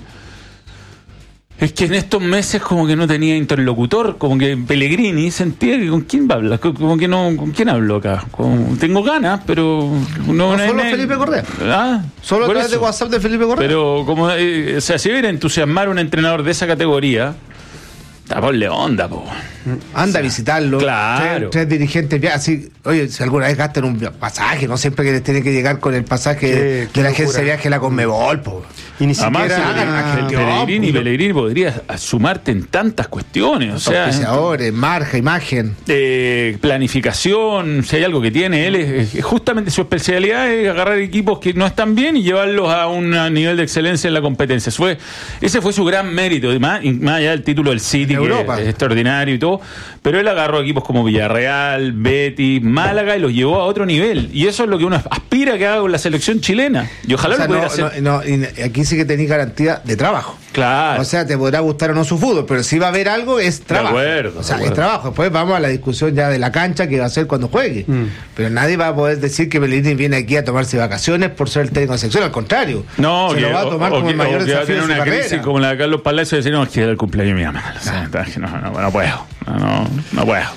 es que en estos meses como que no tenía interlocutor, como que Pellegrini sentía que con quién va a hablar, como que no, ¿con quién hablo acá? Tengo ganas, pero no solo Felipe Correa. Solo a través de WhatsApp de Felipe Correa. Pero como, si viene a entusiasmar a un entrenador de esa categoría, ponle onda, po. Anda a visitarlo. Claro. Tres dirigentes, así, oye, si alguna vez gastan un pasaje, no siempre que les tienen que llegar con el pasaje de la agencia de viaje, la Conmebol, po. Y ni Además, siquiera Pellegrini podría sumarte en tantas cuestiones, o sea, auspiciadores, marca, imagen, planificación. Si hay algo que tiene él, es justamente su especialidad es agarrar equipos que no están bien y llevarlos a un nivel de excelencia en la competencia. Ese fue su gran mérito, más allá del título del City, que Europa es extraordinario y todo, pero él agarró equipos como Villarreal, Betis, Málaga y los llevó a otro nivel, y eso es lo que uno aspira que haga con la selección chilena, y ojalá lo pudiera hacer. Y aquí sí que tenéis garantía de trabajo. Claro. O sea, te podrá gustar o no su fútbol, pero si va a haber algo, es trabajo. De acuerdo, es trabajo. Después vamos a la discusión ya de la cancha que va a ser cuando juegue. Pero nadie va a poder decir que Pellegrini viene aquí a tomarse vacaciones por ser el técnico de sección. Al contrario, se lo va a tomar como el mayor desafío de su una carrera. crisis como la de Carlos Palacios y decir, no, es que era el cumpleaños de mi mamá. O sea, no puedo. No puedo.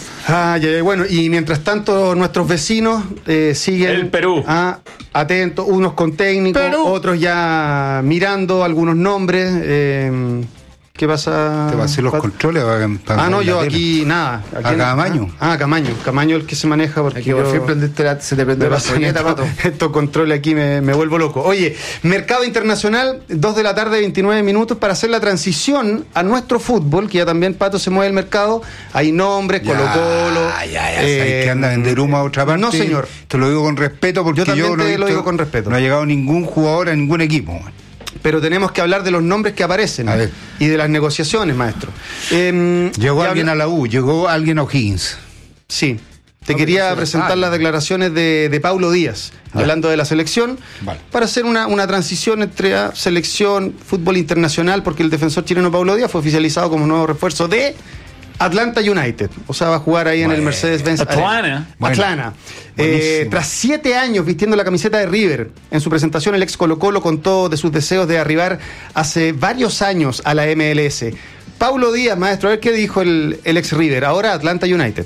Bueno, y mientras tanto nuestros vecinos siguen el Perú atentos, unos con técnicos, otros ya mirando algunos nombres. ¿Qué pasa? ¿Te va a hacer los controles? No, yo aquí nada. ¿A Camaño? Camaño el que se maneja, porque aquí por fin se te prende la soñeta, Pato. Estos controles aquí me vuelvo loco. Oye, mercado internacional, 2 de la tarde, 29 minutos, para hacer la transición a nuestro fútbol, que ya también, Pato, se mueve el mercado. Hay nombres, Colo-Colo. ¿Sabes que anda a vender humo a otra parte? No, señor. Te lo digo con respeto, porque yo lo digo con respeto. No ha llegado ningún jugador a ningún equipo. Pero tenemos que hablar de los nombres que aparecen y de las negociaciones, maestro. Llegó alguien a la U, llegó alguien a O'Higgins. Sí. Te quería presentar las declaraciones de Paulo Díaz, hablando de la selección, para hacer una transición entre selección, fútbol internacional, porque el defensor chileno Paulo Díaz fue oficializado como nuevo refuerzo de Atlanta United. O sea, va a jugar ahí en el Mercedes-Benz Atlanta. Tras 7 años vistiendo la camiseta de River, en su presentación el ex Colo-Colo contó de sus deseos de arribar hace varios años a la MLS. Paulo Díaz, maestro, a ver qué dijo el ex River, ahora Atlanta United.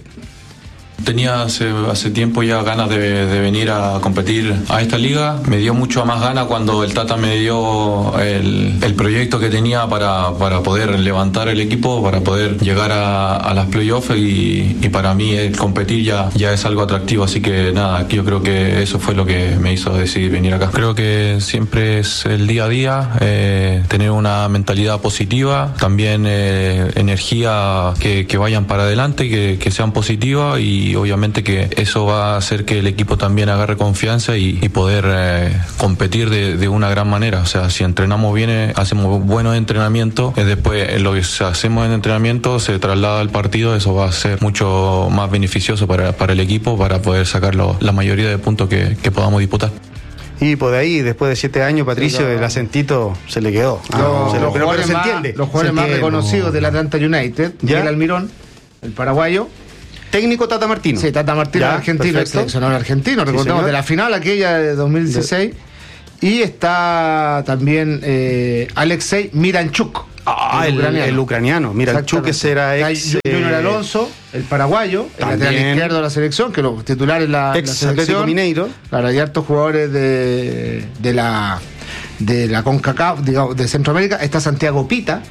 Tenía hace tiempo ya ganas de venir a competir a esta liga. Me dio mucho más ganas cuando el Tata me dio el proyecto que tenía para poder levantar el equipo, para poder llegar a las playoffs y para mí el competir ya es algo atractivo. Así que nada, yo creo que eso fue lo que me hizo decidir venir acá. Creo que siempre es el día a día, tener una mentalidad positiva, también energía que vayan para adelante, que sean positivas y y obviamente que eso va a hacer que el equipo también agarre confianza y poder competir de una gran manera. O sea, si entrenamos bien, hacemos buenos entrenamientos, después lo que hacemos en entrenamiento se traslada al partido, eso va a ser mucho más beneficioso para el equipo, para poder sacar la mayoría de puntos que podamos disputar. Y por ahí, después de 7 años, Patricio, el acentito se le quedó. Pero se entiende. Los jugadores más reconocidos del Atlanta United, Miguel Almirón, el paraguayo. Técnico Tata Martino. Sí, Tata Martino, argentino, el seleccionador argentino, recordemos, de la final aquella de 2016. Y está también Alexei Miranchuk. El ucraniano. Miranchuk, que será ex... Junior Alonso, el paraguayo, el lateral izquierdo de la selección, que los titulares la selección. Atlético Mineiro. Claro, hay hartos jugadores de la CONCACAF, digamos, de Centroamérica. Está Santiago Pita,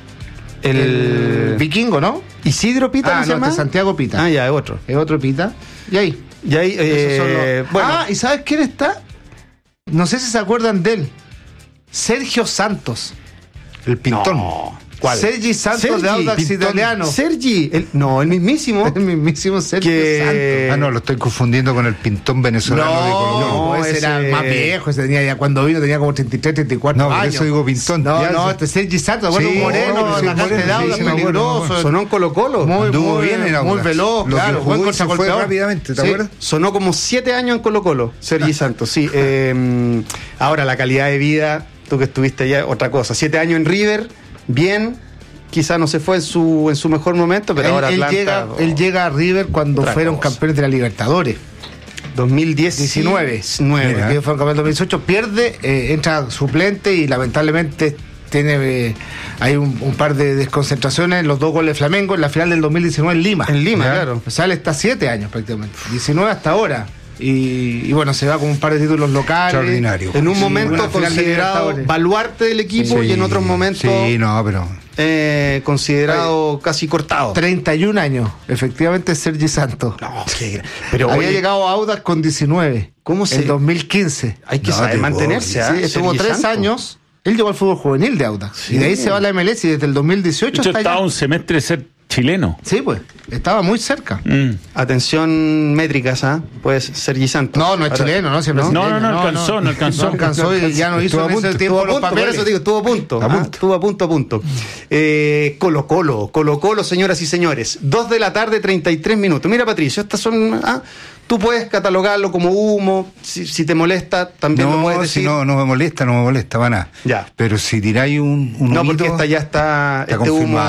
el vikingo, ¿no? Isidro Pita, ¿no se llama? Está Santiago Pita. Ya, es otro. Es otro Pita. Y ahí. Bueno. ¿y sabes quién está? No sé si se acuerdan de él. Sergio Santos. El Pintón. No. ¿Cuál? Sergi Santos de Audax Italiano. Sergi, el mismísimo. El mismísimo Sergio Santos. No, lo estoy confundiendo con el Pintón venezolano de Colombia. No, ese era más viejo, ese tenía ya cuando vino tenía como 33, 34 años. No, por eso digo Pintón. Este es Sergi Santos, bueno, moreno, de Audax, peligroso. Sonó en Colo-Colo. Muy bien, muy veloz, claro, buen contragolpeador. Rápidamente, ¿te acuerdas? Sonó como 7 años en Colo-Colo, Sergi Santos, sí. Ahora, la calidad de vida, tú que estuviste allá, otra cosa. 7 años en River, bien, quizá no se fue en su mejor momento, pero ahora Atlanta... Él llega a River cuando fueron campeones de la Libertadores. 2019. Que fueron campeones en 2018, pierde, entra suplente y lamentablemente tiene hay un par de desconcentraciones en los 2 goles de Flamengo en la final del 2019 en Lima. En Lima, claro. O sea, él está 7 años prácticamente, 19 hasta ahora. Y bueno, se va con un par de títulos locales. Extraordinario. En un momento considerado baluarte del equipo y en otros momentos considerado casi cortado. 31 años, efectivamente, Sergi Santos. Pero había llegado a Audax con 19. ¿Cómo se? En 2015. Hay que saber mantenerse. Sí, estuvo 3 años. Él llegó al fútbol juvenil de Audax. Y de ahí se va a la MLS y desde el 2018 hasta estaba un semestre de ser chileno. Sí, pues, estaba muy cerca. Atención métricas, pues Sergi Santos. No es chileno, ¿no? Siempre no alcanzó y ya no hizo en ese tiempo los papeles. Eso digo, estuvo a punto. Colo-Colo, señoras y señores. 2 de la tarde, 33 minutos. Mira, Patricio, estas son... Tú puedes catalogarlo como humo, si te molesta, también lo puedes decir. No me molesta, para nada. Ya. Pero si tiráis un no, porque esta ya está este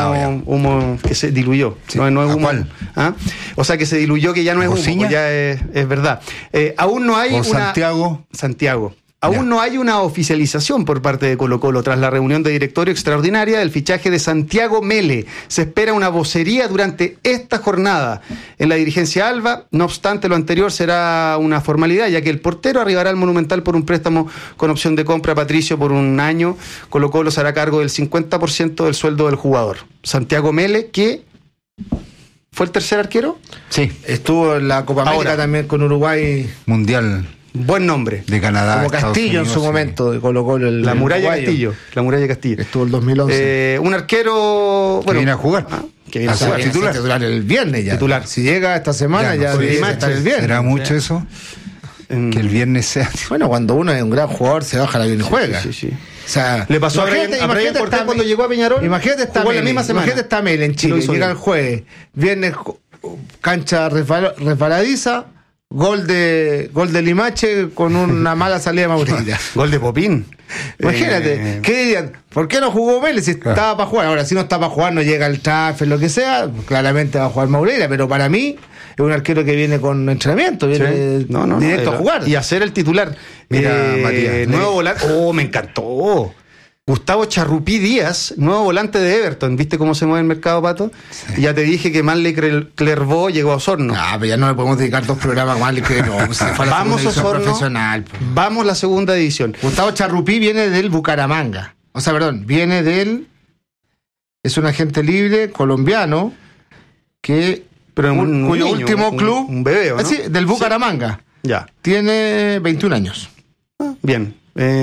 humo que se diluyó. Sí. No es humo. ¿Cuál? O sea, que se diluyó, que ya no es humo, ya es verdad. Aún no hay Santiago. Aún no hay una oficialización por parte de Colo-Colo tras la reunión de directorio extraordinaria del fichaje de Santiago Mele. Se espera una vocería durante esta jornada en la dirigencia alba. No obstante, lo anterior será una formalidad, ya que el portero arribará al Monumental por un préstamo con opción de compra, Patricio, por un año. Colo-Colo se hará cargo del 50% del sueldo del jugador. Santiago Mele, que... ¿Fue el tercer arquero? Sí. Estuvo en la Copa América también con Uruguay. Mundial. Buen nombre. De Canadá. Como Castillo en su momento, de Colo-Colo. La Muralla Castillo. Estuvo el 2011. Un arquero... que viene a jugar. Que viene a jugar titular el viernes ya. Titular. Si llega esta semana ya debería estar el viernes. ¿Será mucho eso? Que el viernes sea... Bueno, cuando uno es un gran jugador se baja el avión y juega. Sí. O sea, le pasó a Brian Cortés cuando llegó a Peñarol. Imagínate está Mel en Chile, llega el jueves, viernes cancha resbaladiza, gol de Limache con una mala salida de Maurilla. Gol de Popín. Imagínate, ¿qué dirían? ¿Por qué no jugó Vélez si estaba para jugar? Ahora, si no está para jugar, no llega el tráfico, lo que sea, claramente va a jugar Maurilla, pero para mí es un arquero que viene con entrenamiento, viene directo a jugar. Y a ser el titular. Mira, Matías. Nuevo volante. Me encantó. Gustavo Charrupí Díaz, nuevo volante de Everton. ¿Viste cómo se mueve el mercado, Pato? Sí. Y ya te dije que Marley Clervaux llegó a Osorno. Pero ya no le podemos dedicar 2 programas a Marley Clervaux. Vamos a Osorno. Vamos la segunda división. Gustavo Charrupí viene del Bucaramanga. Viene del... Es un agente libre colombiano que... cuyo último club... Un bebé, ¿no? Sí, del Bucaramanga. Sí. Ya. Tiene 21 años. Bien.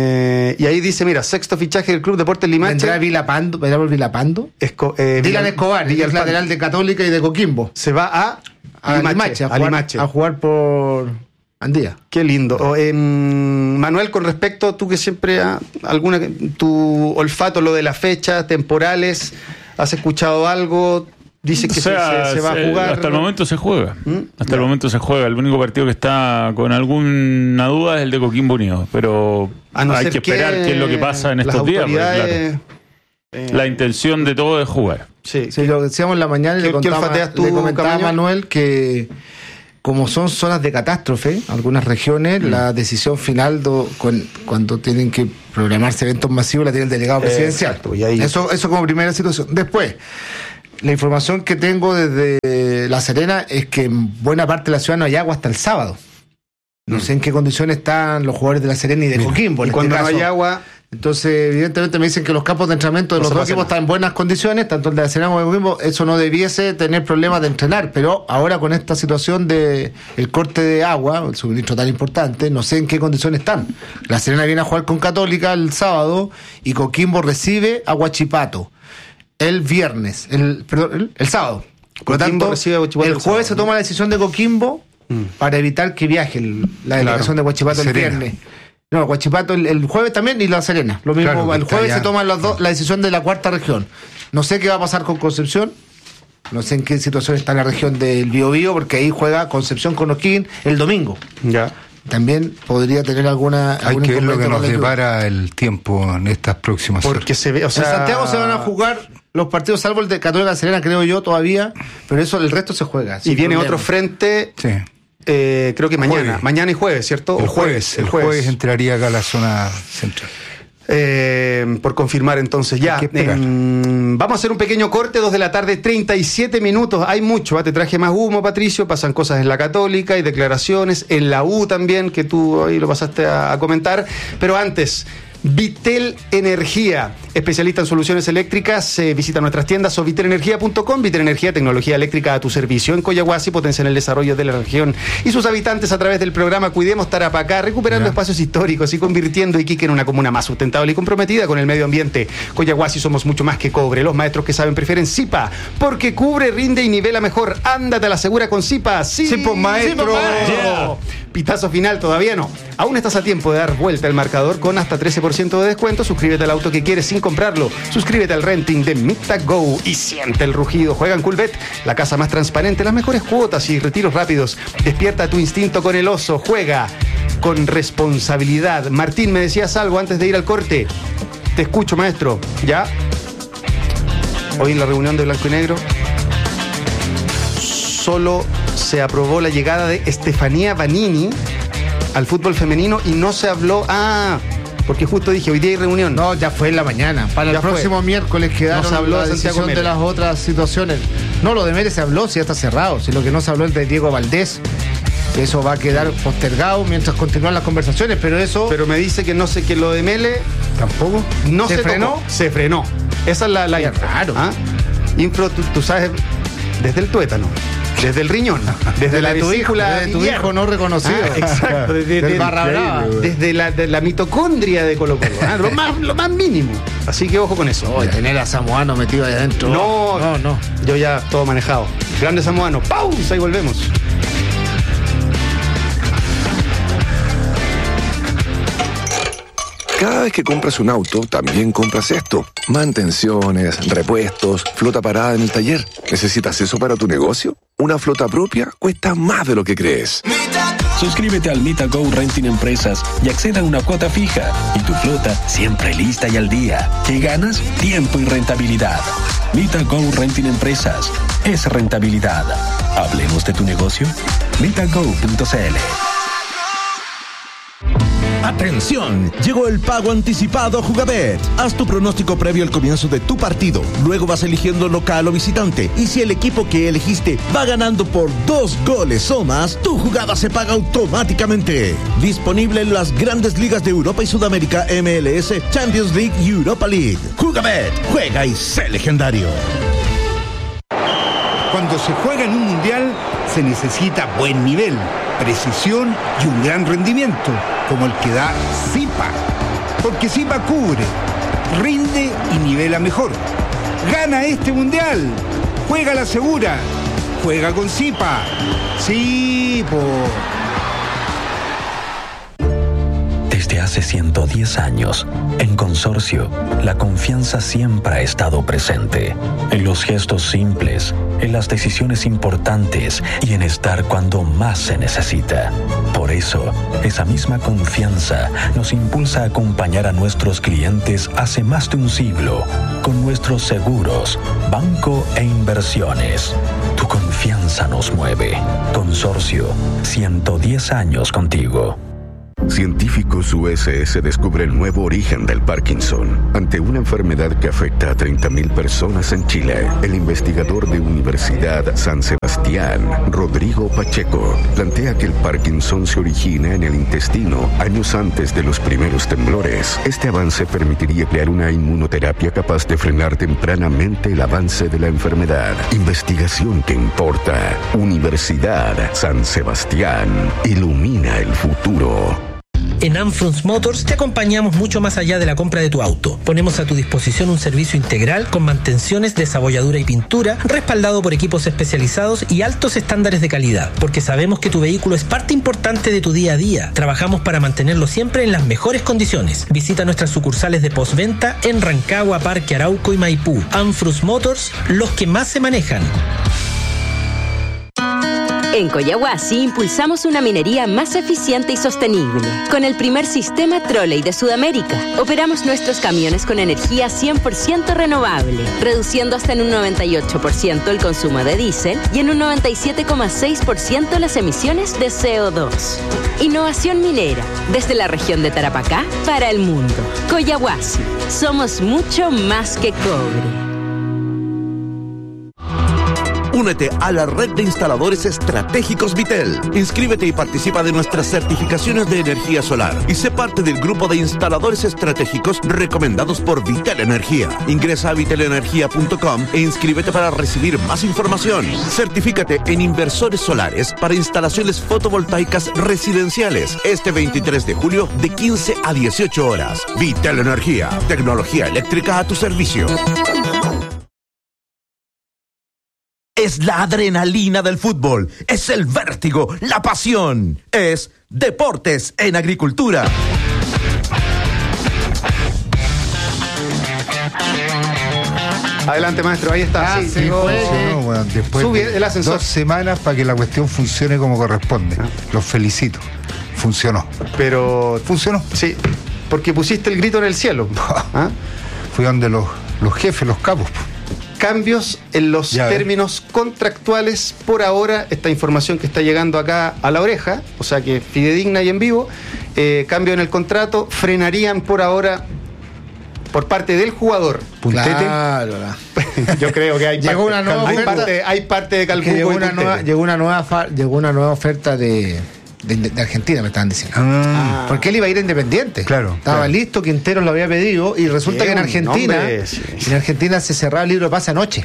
Y ahí dice, mira, sexto fichaje del Club Deportes Limache. ¿Vendrá Vilapando? Dylan Escobar, es lateral de Católica y de Coquimbo. Se va a Limache, a jugar por Andía. Qué lindo. Manuel, con respecto, tú que siempre tu olfato, lo de la fecha, temporales, ¿has escuchado algo? Dice que se va a jugar. Hasta el momento se juega. Hasta el momento se juega. El único partido que está con alguna duda es el de Coquimbo Unido. Pero hay que esperar qué es lo que pasa en estos días. Porque, claro, la intención de todo es jugar. Sí, lo decíamos en la mañana y le comentaba a Manuel que como son zonas de catástrofe, algunas regiones, la decisión final cuando tienen que programarse eventos masivos la tiene el delegado presidencial. Exacto, y ahí... Eso como primera situación. Después, la información que tengo desde La Serena es que en buena parte de la ciudad no hay agua hasta el sábado. No sé en qué condiciones están los jugadores de La Serena y de Coquimbo. Y cuando no hay agua... Entonces, evidentemente me dicen que los campos de entrenamiento de los dos equipos están en buenas condiciones, tanto el de La Serena como el de Coquimbo. Eso no debiese tener problemas de entrenar, pero ahora con esta situación de el corte de agua, el suministro tan importante, no sé en qué condiciones están. La Serena viene a jugar con Católica el sábado y Coquimbo recibe a Huachipato el viernes, el sábado. Por lo tanto, el jueves se toma la decisión de Coquimbo para evitar que viaje la delegación de Huachipato el viernes. No, Huachipato el jueves también y La Serena. Lo mismo, claro, el jueves se toma la decisión de la cuarta región. No sé qué va a pasar con Concepción. No sé en qué situación está la región del Biobío, porque ahí juega Concepción con O'Higgins el domingo. Ya. También podría tener alguna... Hay que ver lo que nos depara el tiempo en estas próximas horas. Porque se ve, o sea... En Santiago se van a jugar los partidos, salvo el de Católica Serena, creo yo, todavía, pero el resto se juega. Y viene otro frente... Sí. Creo que mañana y jueves, ¿cierto? El jueves entraría acá a la zona central. Por confirmar entonces ya. Vamos a hacer un pequeño corte, 2:37 p.m. Hay mucho, te traje más humo, Patricio. Pasan cosas en la Católica y declaraciones, en la U también, que tú ahí lo pasaste a comentar. Pero antes... Vitel Energía, especialista en soluciones eléctricas. Visita nuestras tiendas o vitelenergia.com. Vitel Energía, tecnología eléctrica a tu servicio. En Coyahuasi potencian el desarrollo de la región y sus habitantes a través del programa Cuidemos Tarapacá, recuperando espacios históricos y convirtiendo Iquique en una comuna más sustentable y comprometida con el medio ambiente. Coyahuasi somos mucho más que cobre. Los maestros que saben prefieren Zipa, porque cubre, rinde y nivela mejor. Ándate a la segura con Zipa. Sí, pues, maestro. Yeah. Pitazo final, todavía no. Aún estás a tiempo de dar vuelta al marcador con hasta 13% de descuento. Suscríbete al auto que quieres sin comprarlo. Suscríbete al renting de Mita Go y siente el rugido. Juega en Coolbet, la casa más transparente, las mejores cuotas y retiros rápidos. Despierta tu instinto con el oso. Juega con responsabilidad. Martín, me decías algo antes de ir al corte. Te escucho, maestro. ¿Ya? Hoy en la reunión de Blanco y Negro solo se aprobó la llegada de Estefanía Vanini al fútbol femenino y no se habló... porque justo dije, hoy día hay reunión. No, ya fue en la mañana. Para el próximo miércoles quedaron no se habló la decisión de las otras situaciones. No, lo de Mérez se habló, si ya está cerrado. Si lo que no se habló es de Diego Valdés, que eso va a quedar postergado mientras continúan las conversaciones, pero eso... Pero me dice que no sé, que lo de Mele... ¿Tampoco? No se frenó. Tocó. Se frenó. Esa es la info. Claro. Info, tú sabes, desde el tuétano. Desde el riñón, desde la vesícula, desde tu hijo no reconocido. Exacto, desde Barra Brava. Desde la mitocondria de Colo-Colo, lo más mínimo. Así que ojo con eso. Tener a Samoano metido ahí adentro. No. Yo ya todo manejado. Grande Samoano. Pausa y volvemos. Cada vez que compras un auto, también compras esto. Mantenciones, repuestos, flota parada en el taller. ¿Necesitas eso para tu negocio? Una flota propia cuesta más de lo que crees. Suscríbete al Mita Go Renting Empresas y acceda a una cuota fija. Y tu flota siempre lista y al día. ¿Qué ganas? Tiempo y rentabilidad. Mita Go Renting Empresas. Es rentabilidad. Hablemos de tu negocio. MitaGo.cl. ¡Atención! Llegó el pago anticipado Jugabet. Haz tu pronóstico previo al comienzo de tu partido. Luego vas eligiendo local o visitante. Y si el equipo que elegiste va ganando por 2 goles o más, tu jugada se paga automáticamente. Disponible en las grandes ligas de Europa y Sudamérica, MLS, Champions League y Europa League. Jugabet. Juega y sé legendario. Cuando se juega en un mundial, se necesita buen nivel, precisión y un gran rendimiento, como el que da Zipa. Porque Zipa cubre, rinde y nivela mejor. Gana este mundial. Juega la segura. juega con Zipa. Sí, po. Desde hace 110 años, en Consorcio, la confianza siempre ha estado presente. En los gestos simples, en las decisiones importantes y en estar cuando más se necesita. Por eso, esa misma confianza nos impulsa a acompañar a nuestros clientes hace más de un siglo con nuestros seguros, banco e inversiones. Tu confianza nos mueve. Consorcio, 110 años contigo. Científicos USS descubre el nuevo origen del Parkinson. Ante una enfermedad que afecta a 30.000 personas en Chile, el investigador de Universidad San Sebastián, Rodrigo Pacheco, plantea que el Parkinson se origina en el intestino años antes de los primeros temblores. Este avance permitiría crear una inmunoterapia capaz de frenar tempranamente el avance de la enfermedad. Investigación que importa. Universidad San Sebastián. Ilumina el futuro. En Anfrunz Motors te acompañamos mucho más allá de la compra de tu auto. Ponemos a tu disposición un servicio integral con mantenciones, desabolladura y pintura, respaldado por equipos especializados y altos estándares de calidad, porque sabemos que tu vehículo es parte importante de tu día a día. Trabajamos para mantenerlo siempre en las mejores condiciones. Visita nuestras sucursales de postventa en Rancagua, Parque Arauco y Maipú. Anfrunz Motors, los que más se manejan. En Coyahuasi impulsamos una minería más eficiente y sostenible. Con el primer sistema trolley de Sudamérica, operamos nuestros camiones con energía 100% renovable, reduciendo hasta en un 98% el consumo de diésel y en un 97,6% las emisiones de CO2. Innovación minera, desde la región de Tarapacá para el mundo. Coyahuasi, somos mucho más que cobre. Únete a la red de instaladores estratégicos Vitel. Inscríbete y participa de nuestras certificaciones de energía solar y sé parte del grupo de instaladores estratégicos recomendados por Vitel Energía. Ingresa a vitelenergia.com e inscríbete para recibir más información. Certifícate en inversores solares para instalaciones fotovoltaicas residenciales este 23 de julio de 15 a 18 horas. Vitel Energía, tecnología eléctrica a tu servicio. Es la adrenalina del fútbol, es el vértigo, la pasión, es Deportes en Agricultura. Adelante, maestro, ahí está. Sí, funcionó, bueno, después Sube el ascensor. 2 semanas para que la cuestión funcione como corresponde. Los felicito. Funcionó. Pero funcionó. Sí, porque pusiste el grito en el cielo. ¿Ah? Fui donde los jefes, los capos. Cambios en los términos contractuales por ahora, esta información que está llegando acá a la oreja, o sea que fidedigna y en vivo, cambio en el contrato, frenarían por ahora por parte del jugador. Puntete. Claro. Yo creo que hay llegó una nueva oferta, hay parte de Calcuco. Llegó una nueva oferta de Argentina, me estaban diciendo. Porque él iba a ir a Independiente. Claro. Estaba listo, Quinteros lo había pedido y resulta que en Argentina se cerraba el libro de pase anoche.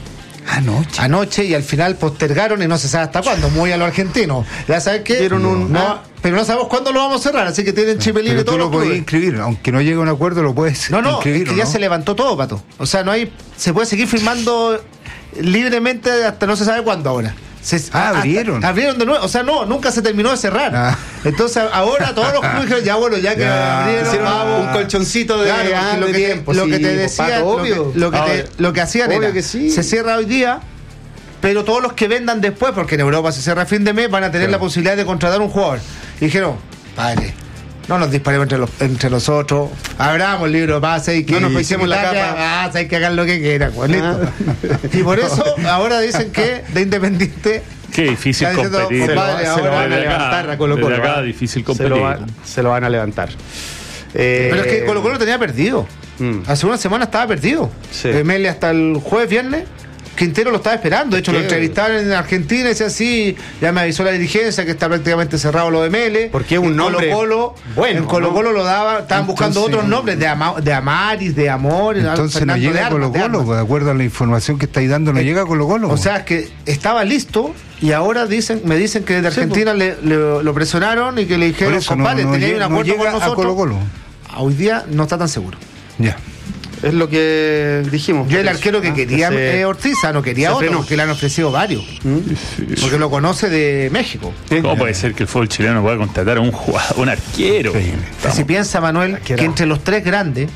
Anoche y al final postergaron y no se sabe hasta cuándo, muy a los argentinos. Ya sabes que pero no sabemos cuándo lo vamos a cerrar, así que tienen chip libre todos los clubes. Lo puedes inscribir, aunque no llegue a un acuerdo lo puedes inscribir. Es que ya se levantó todo, Pato. O sea, se puede seguir firmando libremente hasta no se sabe cuándo ahora. Abrieron de nuevo, o sea, nunca se terminó de cerrar. Entonces ahora todos los clubes dijeron, ya que abrieron, un colchoncito de tiempo. Lo que te decía, lo que hacían era, se cierra hoy día, pero todos los que vendan después, porque en Europa se cierra a fin de mes, van a tener la posibilidad de contratar un jugador. Y dijeron, padre, no nos disparemos entre nosotros, abramos el libro de pase y que no nos pisemos la capa. Hay que hacer lo que quieran, Y por eso ahora dicen que de Independiente. Qué difícil competir. Se lo van a levantar a Colo-Colo. Desde acá difícil competir. Se lo van a levantar. Pero es que Colo-Colo lo tenía perdido. Hace una semana estaba perdido. Mele hasta el jueves, viernes. Quintero lo estaba esperando, de hecho lo entrevistaron en Argentina y decía así, ya me avisó la dirigencia que está prácticamente cerrado lo de Mele. Porque es un nombre Colo-Colo, bueno, en Colo-Colo lo daba, estaban buscando otros nombres, de Amaris, de Amor. Entonces no llega a Colo-Colo, de acuerdo a la información que estáis dando, no llega a Colo-Colo. O sea, es que estaba listo y ahora me dicen que desde Argentina lo presionaron y que le dijeron, compadre, tenía un acuerdo con nosotros. Colo-Colo. Hoy día no está tan seguro. Ya. Es lo que dijimos. Yo el arquero que quería Ortiza, no quería otro, porque le han ofrecido varios. Porque lo conoce de México. ¿Cómo puede ser que el fútbol chileno pueda contratar a un jugador, un arquero? Si piensa, Manuel, que entre los tres grandes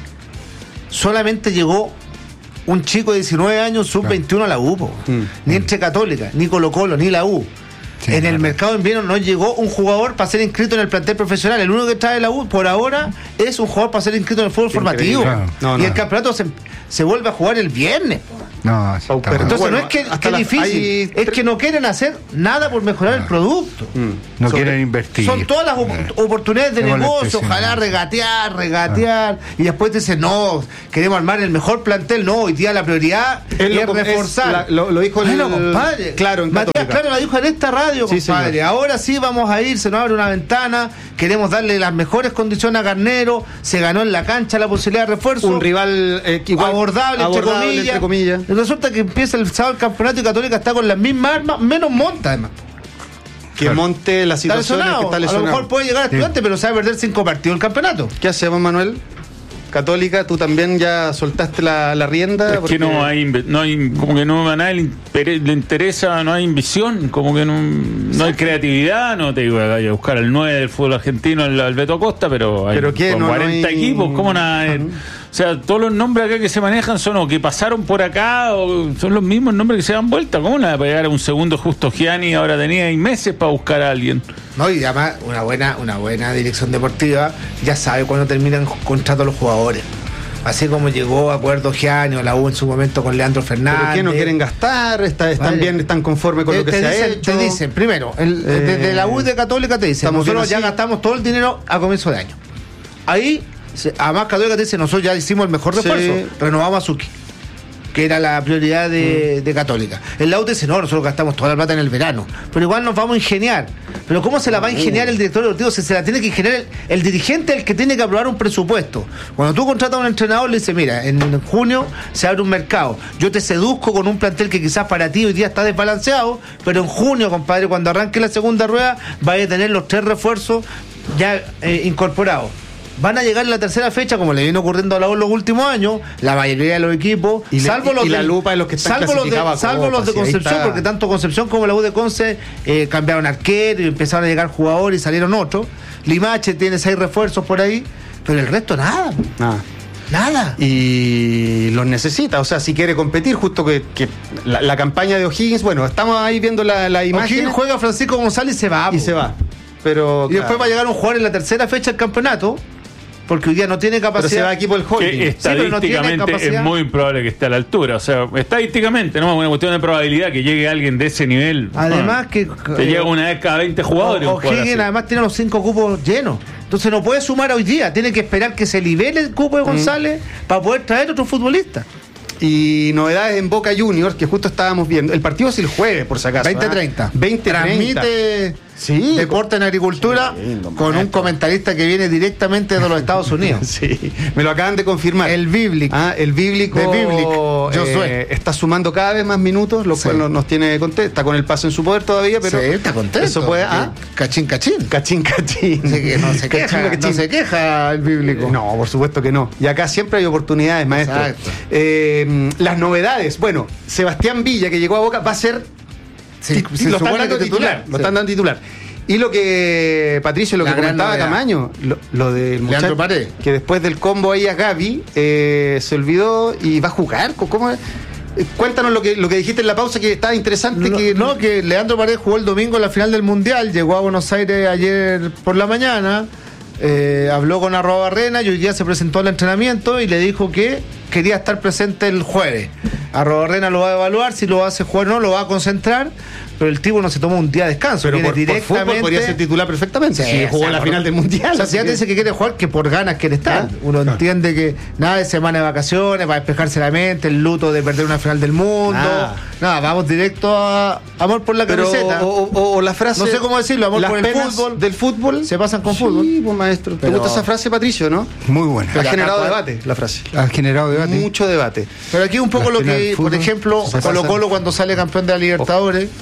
solamente llegó un chico de 19 años, sub-21 a la U. Ni entre Católica, ni Colo-Colo, ni la U. Sí, en el mercado de invierno no llegó un jugador para ser inscrito en el plantel profesional. El único que trae la U por ahora es un jugador para ser inscrito en el fútbol formativo. Y el campeonato se vuelve a jugar el viernes. No, pero entonces no es que es difícil, es que no quieren hacer nada por mejorar el producto. No quieren invertir. Son todas las oportunidades de negocio, ojalá regatear, y después te dicen, no, queremos armar el mejor plantel. No, hoy día la prioridad es reforzar. Lo dijo compadre. Claro, en Matías Claro lo dijo en esta radio, compadre. Sí, ahora sí vamos a ir, se nos abre una ventana, queremos darle las mejores condiciones a Garnero, se ganó en la cancha la posibilidad de refuerzo. Un rival abordable entre comillas. Resulta que empieza el sábado el campeonato y Católica está con las mismas armas, menos monta además. Que monte la situación que está lesionado. A lo mejor puede llegar a Estudiantes, pero se va a perder 5 partidos el campeonato. ¿Qué hacemos, Manuel? Católica, tú también ya soltaste la rienda. Es porque que no hay, como que no a nadie le interesa, no hay ambición, como que no hay creatividad. No te digo a buscar al 9 del fútbol argentino, al Beto Acosta, pero hay con 40 equipos, ¿cómo nada? O sea, todos los nombres acá que se manejan son o que pasaron por acá o son los mismos nombres que se dan vuelta. ¿Cómo no va a pegar a un segundo Justo Gianni? Ahora tenía meses para buscar a alguien. No, y además una buena dirección deportiva ya sabe cuándo terminan contrato los jugadores. Así como llegó a acuerdo Gianni o la U en su momento con Leandro Fernández. ¿Pero qué no quieren gastar? ¿Están conformes con lo que se ha hecho? Te dicen, primero, desde la U y de Católica te dicen, nosotros ya gastamos todo el dinero a comienzo de año. Ahí, además Católica te dice, nosotros ya hicimos el mejor refuerzo, renovamos a Suki, que era la prioridad de Católica. El la U dice, no, nosotros gastamos toda la plata en el verano, pero igual nos vamos a ingeniar. Pero ¿cómo se la va a ingeniar el director deportivo? Se la tiene que ingeniar el dirigente, el que tiene que aprobar un presupuesto. Cuando tú contratas a un entrenador, le dices, mira, en junio se abre un mercado, yo te seduzco con un plantel que quizás para ti hoy día está desbalanceado, pero en junio, compadre, cuando arranque la segunda rueda, vaya a tener los 3 refuerzos ya incorporados. Van a llegar en la tercera fecha, como le viene ocurriendo a la U en los últimos años, la mayoría de los equipos, salvo los de Concepción, porque tanto Concepción como la U de Conce cambiaron arquero y empezaron a llegar jugadores y salieron otros. Limache tiene 6 refuerzos por ahí, pero el resto nada. Nada. Y los necesita, o sea, si quiere competir, justo que la campaña de O'Higgins, bueno, estamos ahí viendo la imagen. O'Higgins juega Francisco González y se va. Pero, y después va a llegar un jugador en la tercera fecha del campeonato, porque hoy día no tiene capacidad. Pero se va a equipo del holding. Que estadísticamente es muy improbable que esté a la altura. O sea, estadísticamente, no es una cuestión de probabilidad que llegue alguien de ese nivel. Además que te llega una vez cada 20 jugadores. O'Higgins además tiene los 5 cupos llenos. Entonces no puede sumar hoy día. Tiene que esperar que se libere el cupo de González para poder traer otro futbolista. Y novedades en Boca Juniors, que justo estábamos viendo. El partido es el jueves, por si acaso. 20:30. Transmite Deporte en Agricultura con un comentarista que viene directamente de los Estados Unidos. Sí, me lo acaban de confirmar. El bíblico. El bíblico. Josué. Está sumando cada vez más minutos, lo cual nos tiene contento. Está con el paso en su poder todavía, pero. Sí, está contento. Eso puede. Cachín. No se queja el bíblico. No, por supuesto que no. Y acá siempre hay oportunidades, maestro. Las novedades. Bueno, Sebastián Villa, que llegó a Boca, va a ser. Lo están dando titular. Lo están dando titular. Y lo que, Patricio, lo que comentaba Camaño, lo del muchacho que después del combo ahí a Gaby se olvidó y va a jugar. ¿Cómo? Cuéntanos lo que dijiste en la pausa, que estaba interesante. Que Leandro Paredes jugó el domingo en la final del Mundial, llegó a Buenos Aires ayer por la mañana, habló con Arrobarrena y hoy día se presentó al entrenamiento y le dijo que quería estar presente el jueves. Arrobarrena lo va a evaluar, si lo hace jugar o no, lo va a concentrar, pero el tipo no se toma un día de descanso. Pero por fútbol podría ser titular perfectamente. Si jugó la final del Mundial. O sea, si ya te dice que quiere jugar, que por ganas quiere estar. Uno entiende que nada de semana de vacaciones, para despejarse la mente, el luto de perder una final del mundo. Nada, vamos directo a amor por la camiseta. O la frase. No sé cómo decirlo, amor por el fútbol. Del fútbol. Se pasan con fútbol. Sí, pues maestro. ¿Te gusta esa frase, Patricio, no? Muy buena. Ha generado debate la frase. Ha generado debate. Mucho debate. Pero aquí un poco lo que, por ejemplo, Colo-Colo cuando sale campeón de la Libertadores,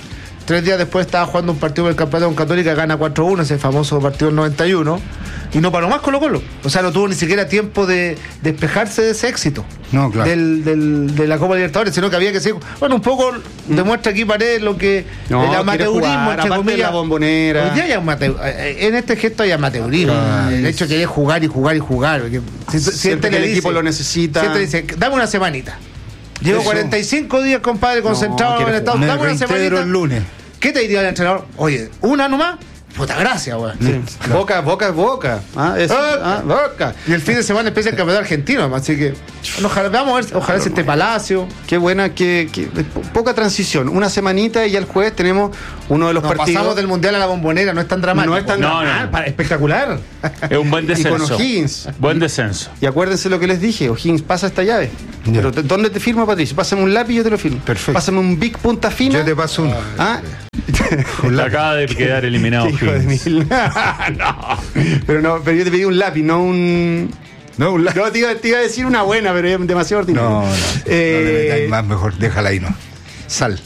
3 días después estaba jugando un partido del campeonato con Católica, gana 4-1, ese famoso partido del 91, y no paró más Colo-Colo. O sea, no tuvo ni siquiera tiempo de despejarse de ese éxito. No, claro. De la Copa Libertadores, sino que había que seguir. Bueno, un poco demuestra aquí Paredes lo que el amateurismo, entre comillas. La Bombonera. Hoy día hay en este gesto hay amateurismo. El hecho de querer jugar y jugar y jugar. Siempre que el equipo lo necesita. Siempre dice, dame una semanita. Llevo 45 días, compadre, concentrado en el estado. Dame una semanita. El lunes. ¿Qué te diría el entrenador? Oye, ¿una nomás? Puta gracia, weón. Sí. Boca es boca. Boca. Y el fin de semana empieza el campeonato argentino, así que ojalá, vamos a ver, ojalá se esté Palacio. Qué buena, poca transición. Una semanita y ya el jueves tenemos uno de los partidos. Pasamos del Mundial a la Bombonera, no es tan dramático. No es tan dramático. Espectacular. Es un buen descenso. Y con O'Higgins. Buen descenso. Y acuérdense lo que les dije, O'Higgins pasa esta llave. Pero ¿dónde te firma, Patricio? Pásame un lápiz y yo te lo firmo. Perfecto. Pásame un big punta fina. Yo te paso uno. Acaba de quedar eliminado. Hijo de mil. No. Pero yo te pedí un lápiz, no un. No, te iba a decir una buena, pero es demasiado ordinario. No le metáis más, mejor déjala ahí, no. Sal.